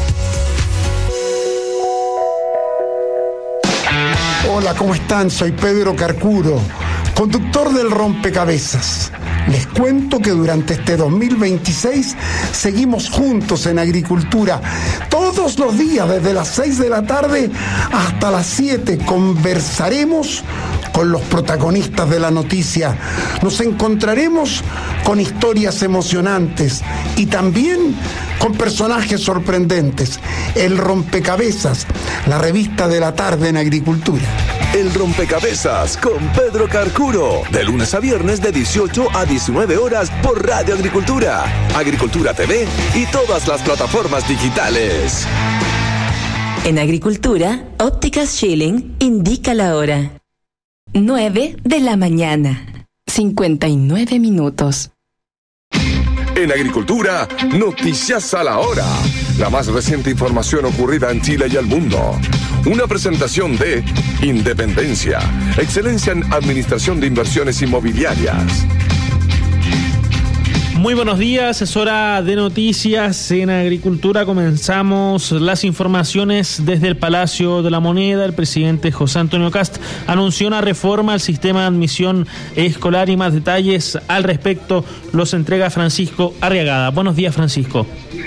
Hola, ¿cómo están? Soy Pedro Carcuro, conductor del Rompecabezas. Les cuento que durante este dos mil veintiséis seguimos juntos en agricultura. Todos los días, desde las seis de la tarde hasta las siete, conversaremos con los protagonistas de la noticia. Nos encontraremos con historias emocionantes y también con personajes sorprendentes. El Rompecabezas, la revista de la tarde en agricultura. El Rompecabezas con Pedro Carcuro, de lunes a viernes de dieciocho a diecinueve horas por Radio Agricultura, Agricultura T V y todas las plataformas digitales. En Agricultura, Ópticas Schilling indica la hora. nueve de la mañana, cincuenta y nueve minutos. En Agricultura, Noticias a la Hora. La más reciente información ocurrida en Chile y el mundo. Una presentación de Independencia, excelencia en administración de inversiones inmobiliarias. Muy buenos días, es hora de noticias en Agricultura. Comenzamos las informaciones desde el Palacio de la Moneda. El presidente José Antonio Kast anunció una reforma al sistema de admisión escolar y más detalles al respecto los entrega Francisco Arriagada. Buenos días, Francisco.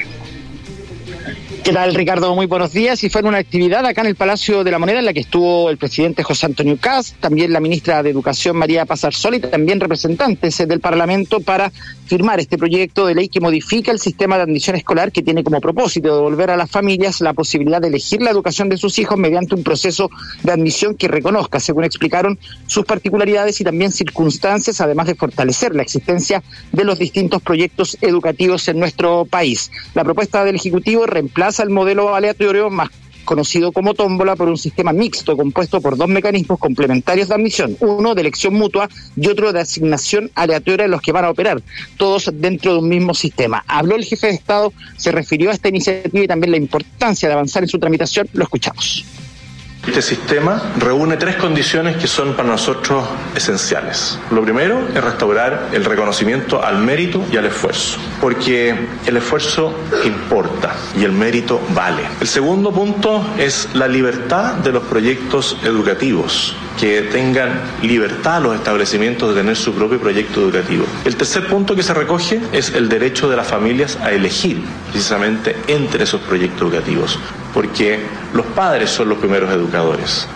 ¿Qué tal, Ricardo? Muy buenos días. Y fue en una actividad acá en el Palacio de la Moneda en la que estuvo el presidente José Antonio Kast, también la ministra de Educación María Paz Arzón y también representantes del Parlamento para firmar este proyecto de ley que modifica el sistema de admisión escolar, que tiene como propósito devolver a las familias la posibilidad de elegir la educación de sus hijos mediante un proceso de admisión que reconozca, según explicaron, sus particularidades y también circunstancias, además de fortalecer la existencia de los distintos proyectos educativos en nuestro país. La propuesta del Ejecutivo reemplaza el modelo aleatorio más conocido como tómbola por un sistema mixto compuesto por dos mecanismos complementarios de admisión, uno de elección mutua y otro de asignación aleatoria en los que van a operar, todos dentro de un mismo sistema. Habló el jefe de Estado, se refirió a esta iniciativa y también la importancia de avanzar en su tramitación. Lo escuchamos. Este sistema reúne tres condiciones que son para nosotros esenciales. Lo primero es restaurar el reconocimiento al mérito y al esfuerzo, porque el esfuerzo importa y el mérito vale. El segundo punto es la libertad de los proyectos educativos, que tengan libertad los establecimientos de tener su propio proyecto educativo. El tercer punto que se recoge es el derecho de las familias a elegir precisamente entre esos proyectos educativos. porque los padres son los primeros educadores.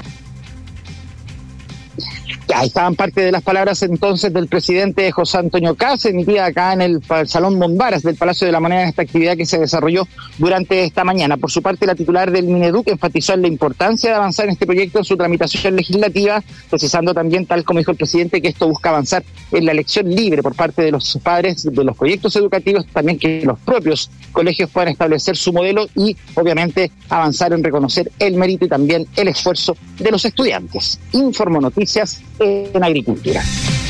Ahí estaban parte de las palabras entonces del presidente José Antonio Kast, emitida acá en el Salón Bombaras del Palacio de la Moneda, en esta actividad que se desarrolló durante esta mañana. Por su parte, la titular del Mineduc enfatizó en la importancia de avanzar en este proyecto en su tramitación legislativa, precisando también, tal como dijo el presidente, que esto busca avanzar en la elección libre por parte de los padres de los proyectos educativos, también que los propios colegios puedan establecer su modelo y, obviamente, avanzar en reconocer el mérito y también el esfuerzo de los estudiantes. Informo Noticias en Agricultura.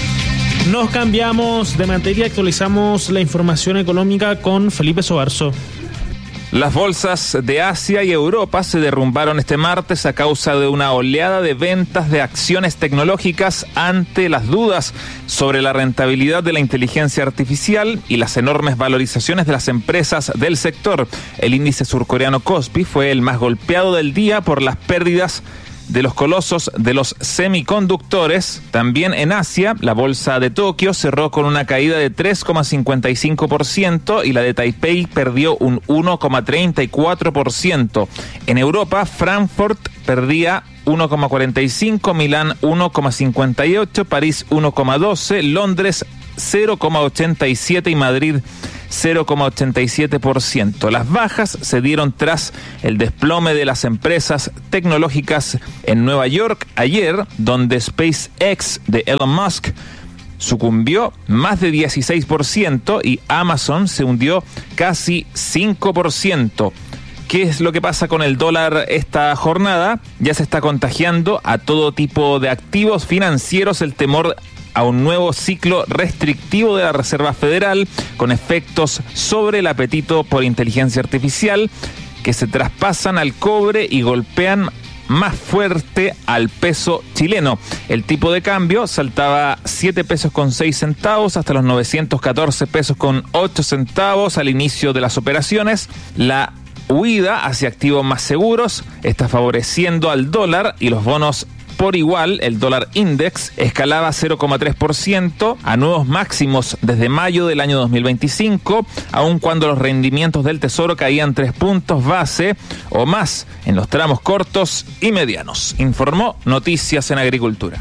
Nos cambiamos de materia, actualizamos la información económica con Felipe Sobarzo. Las bolsas de Asia y Europa se derrumbaron este martes a causa de una oleada de ventas de acciones tecnológicas ante las dudas sobre la rentabilidad de la inteligencia artificial y las enormes valorizaciones de las empresas del sector. El índice surcoreano Kospi fue el más golpeado del día por las pérdidas de los colosos de los semiconductores. También en Asia, la bolsa de Tokio cerró con una caída de tres coma cincuenta y cinco por ciento y la de Taipei perdió un uno coma treinta y cuatro por ciento. En Europa, Frankfurt perdía uno coma cuarenta y cinco, Milán uno coma cincuenta y ocho, París uno coma doce, Londres cero coma ochenta y siete y Madrid cero coma ochenta y siete por ciento. Las bajas se dieron tras el desplome de las empresas tecnológicas en Nueva York ayer, donde SpaceX de Elon Musk sucumbió más de dieciséis por ciento y Amazon se hundió casi cinco por ciento. ¿Qué es lo que pasa con el dólar esta jornada? Ya se está contagiando a todo tipo de activos financieros el temor a un nuevo ciclo restrictivo de la Reserva Federal con efectos sobre el apetito por inteligencia artificial que se traspasan al cobre y golpean más fuerte al peso chileno. El tipo de cambio saltaba siete pesos con seis centavos hasta los novecientos catorce pesos con ocho centavos al inicio de las operaciones. La huida hacia activos más seguros está favoreciendo al dólar y los bonos por igual. El dólar index escalaba cero coma tres por ciento a nuevos máximos desde mayo del año dos mil veinticinco, aun cuando los rendimientos del Tesoro caían tres puntos base o más en los tramos cortos y medianos. Informó Noticias en Agricultura.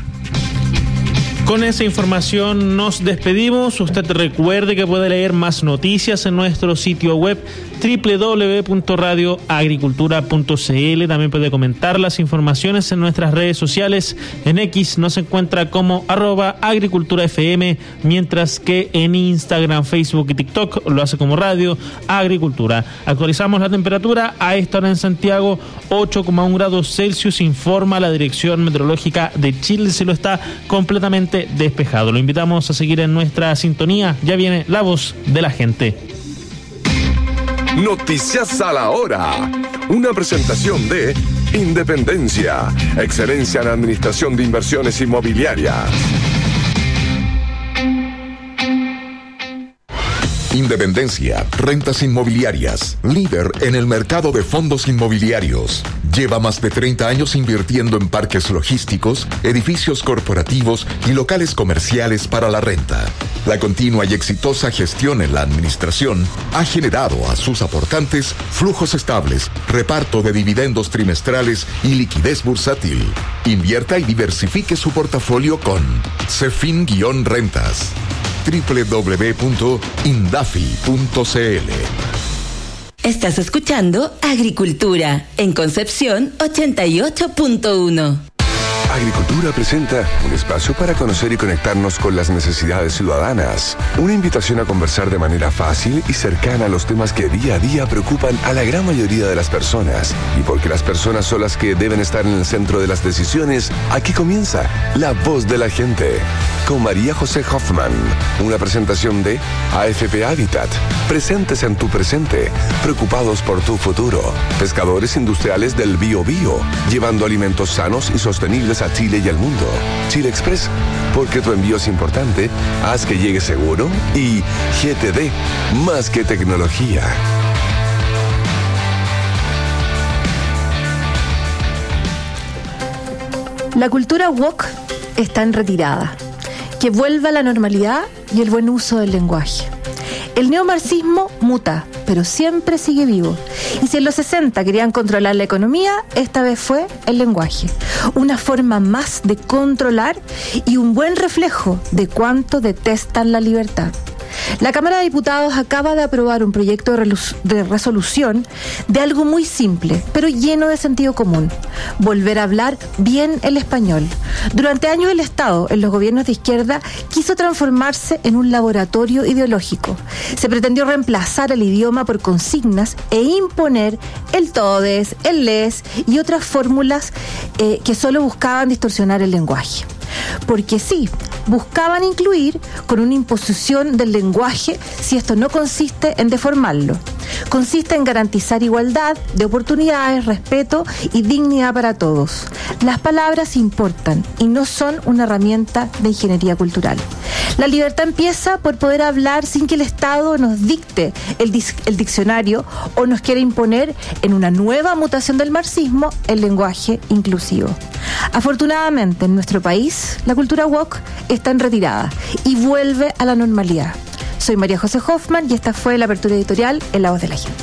Con esa información nos despedimos. Usted recuerde que puede leer más noticias en nuestro sitio web doble u doble u doble u punto radio agricultura punto c l. También puede comentar las informaciones en nuestras redes sociales. En X nos encuentra como arroba agricultura F M, mientras que en Instagram, Facebook y TikTok lo hace como Radio Agricultura. Actualizamos la temperatura a esta hora en Santiago, ocho coma uno grados Celsius, informa la Dirección Meteorológica de Chile. El cielo está completamente despejado. Lo invitamos a seguir en nuestra sintonía. Ya viene La Voz de la Gente. Noticias a la hora. Una presentación de Independencia, excelencia en administración de inversiones inmobiliarias. Independencia, rentas inmobiliarias, líder en el mercado de fondos inmobiliarios. Lleva más de treinta años invirtiendo en parques logísticos, edificios corporativos y locales comerciales para la renta. La continua y exitosa gestión en la administración ha generado a sus aportantes flujos estables, reparto de dividendos trimestrales y liquidez bursátil. Invierta y diversifique su portafolio con Cefin-Rentas. doble u doble u doble u punto indafi punto c l. Estás escuchando Agricultura en Concepción ochenta y ocho punto uno. Agricultura presenta un espacio para conocer y conectarnos con las necesidades ciudadanas. Una invitación a conversar de manera fácil y cercana a los temas que día a día preocupan a la gran mayoría de las personas. Y porque las personas son las que deben estar en el centro de las decisiones, aquí comienza La Voz de la Gente. Con María José Hoffman. Una presentación de A F P Habitat. Presentes en tu presente. Preocupados por tu futuro. Pescadores industriales del Bio Bio. Llevando alimentos sanos y sostenibles a Chile y al mundo. Chile Express, porque tu envío es importante, haz que llegue seguro. Y G T D, más que tecnología. La cultura woke está en retirada. Que vuelva la normalidad y el buen uso del lenguaje. El neomarxismo muta pero siempre sigue vivo. Y si en los sesenta querían controlar la economía, esta vez fue el lenguaje. Una forma más de controlar y un buen reflejo de cuánto detestan la libertad. La Cámara de Diputados acaba de aprobar un proyecto de, resolu- de resolución de algo muy simple, pero lleno de sentido común: volver a hablar bien el español. Durante años el Estado, en los gobiernos de izquierda, quiso transformarse en un laboratorio ideológico. Se pretendió reemplazar el idioma por consignas e imponer el todes, el les y otras fórmulas eh, que solo buscaban distorsionar el lenguaje. Porque sí, buscaban incluir con una imposición del lenguaje si esto no consiste en deformarlo. Consiste en garantizar igualdad de oportunidades, respeto y dignidad para todos. Las palabras importan y no son una herramienta de ingeniería cultural. La libertad empieza por poder hablar sin que el Estado nos dicte el, dis- el diccionario o nos quiera imponer, en una nueva mutación del marxismo, el lenguaje inclusivo. Afortunadamente, en nuestro país, la cultura woke está en retirada y vuelve a la normalidad. Soy María José Hoffman y esta fue la apertura editorial en La Voz de la Gente.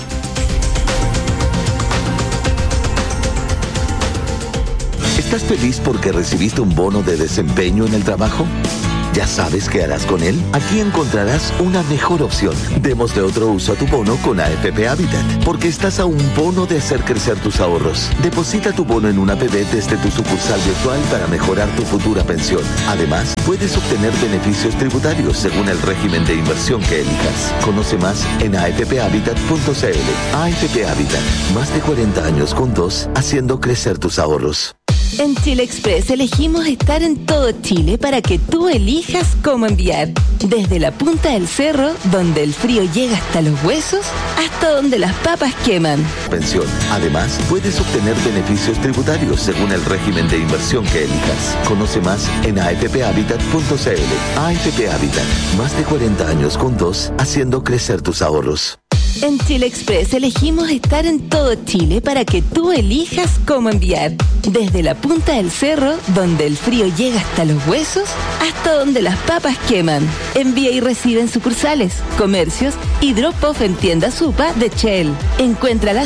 ¿Estás feliz porque recibiste un bono de desempeño en el trabajo? ¿Ya sabes qué harás con él? Aquí encontrarás una mejor opción. Démosle otro uso a tu bono con A F P Habitat, porque estás a un bono de hacer crecer tus ahorros. Deposita tu bono en una A P B desde tu sucursal virtual para mejorar tu futura pensión. Además, puedes obtener beneficios tributarios según el régimen de inversión que elijas. Conoce más en a f p habitat punto c l. A F P Habitat, más de cuarenta años juntos, haciendo crecer tus ahorros. En Chile Express elegimos estar en todo Chile para que tú elijas cómo enviar. Desde la punta del cerro, donde el frío llega hasta los huesos, hasta donde las papas queman. Pensión. Además, puedes obtener beneficios tributarios según el régimen de inversión que elijas. Conoce más en a f p habitat punto c l. A F P Habitat, más de cuarenta años juntos, haciendo crecer tus ahorros. En Chile Express elegimos estar en todo Chile para que tú elijas cómo enviar. Desde la punta del cerro, donde el frío llega hasta los huesos, hasta donde las papas queman. Envía y recibe en sucursales, comercios y drop-off en tiendas Supa de Shell. Encuentra las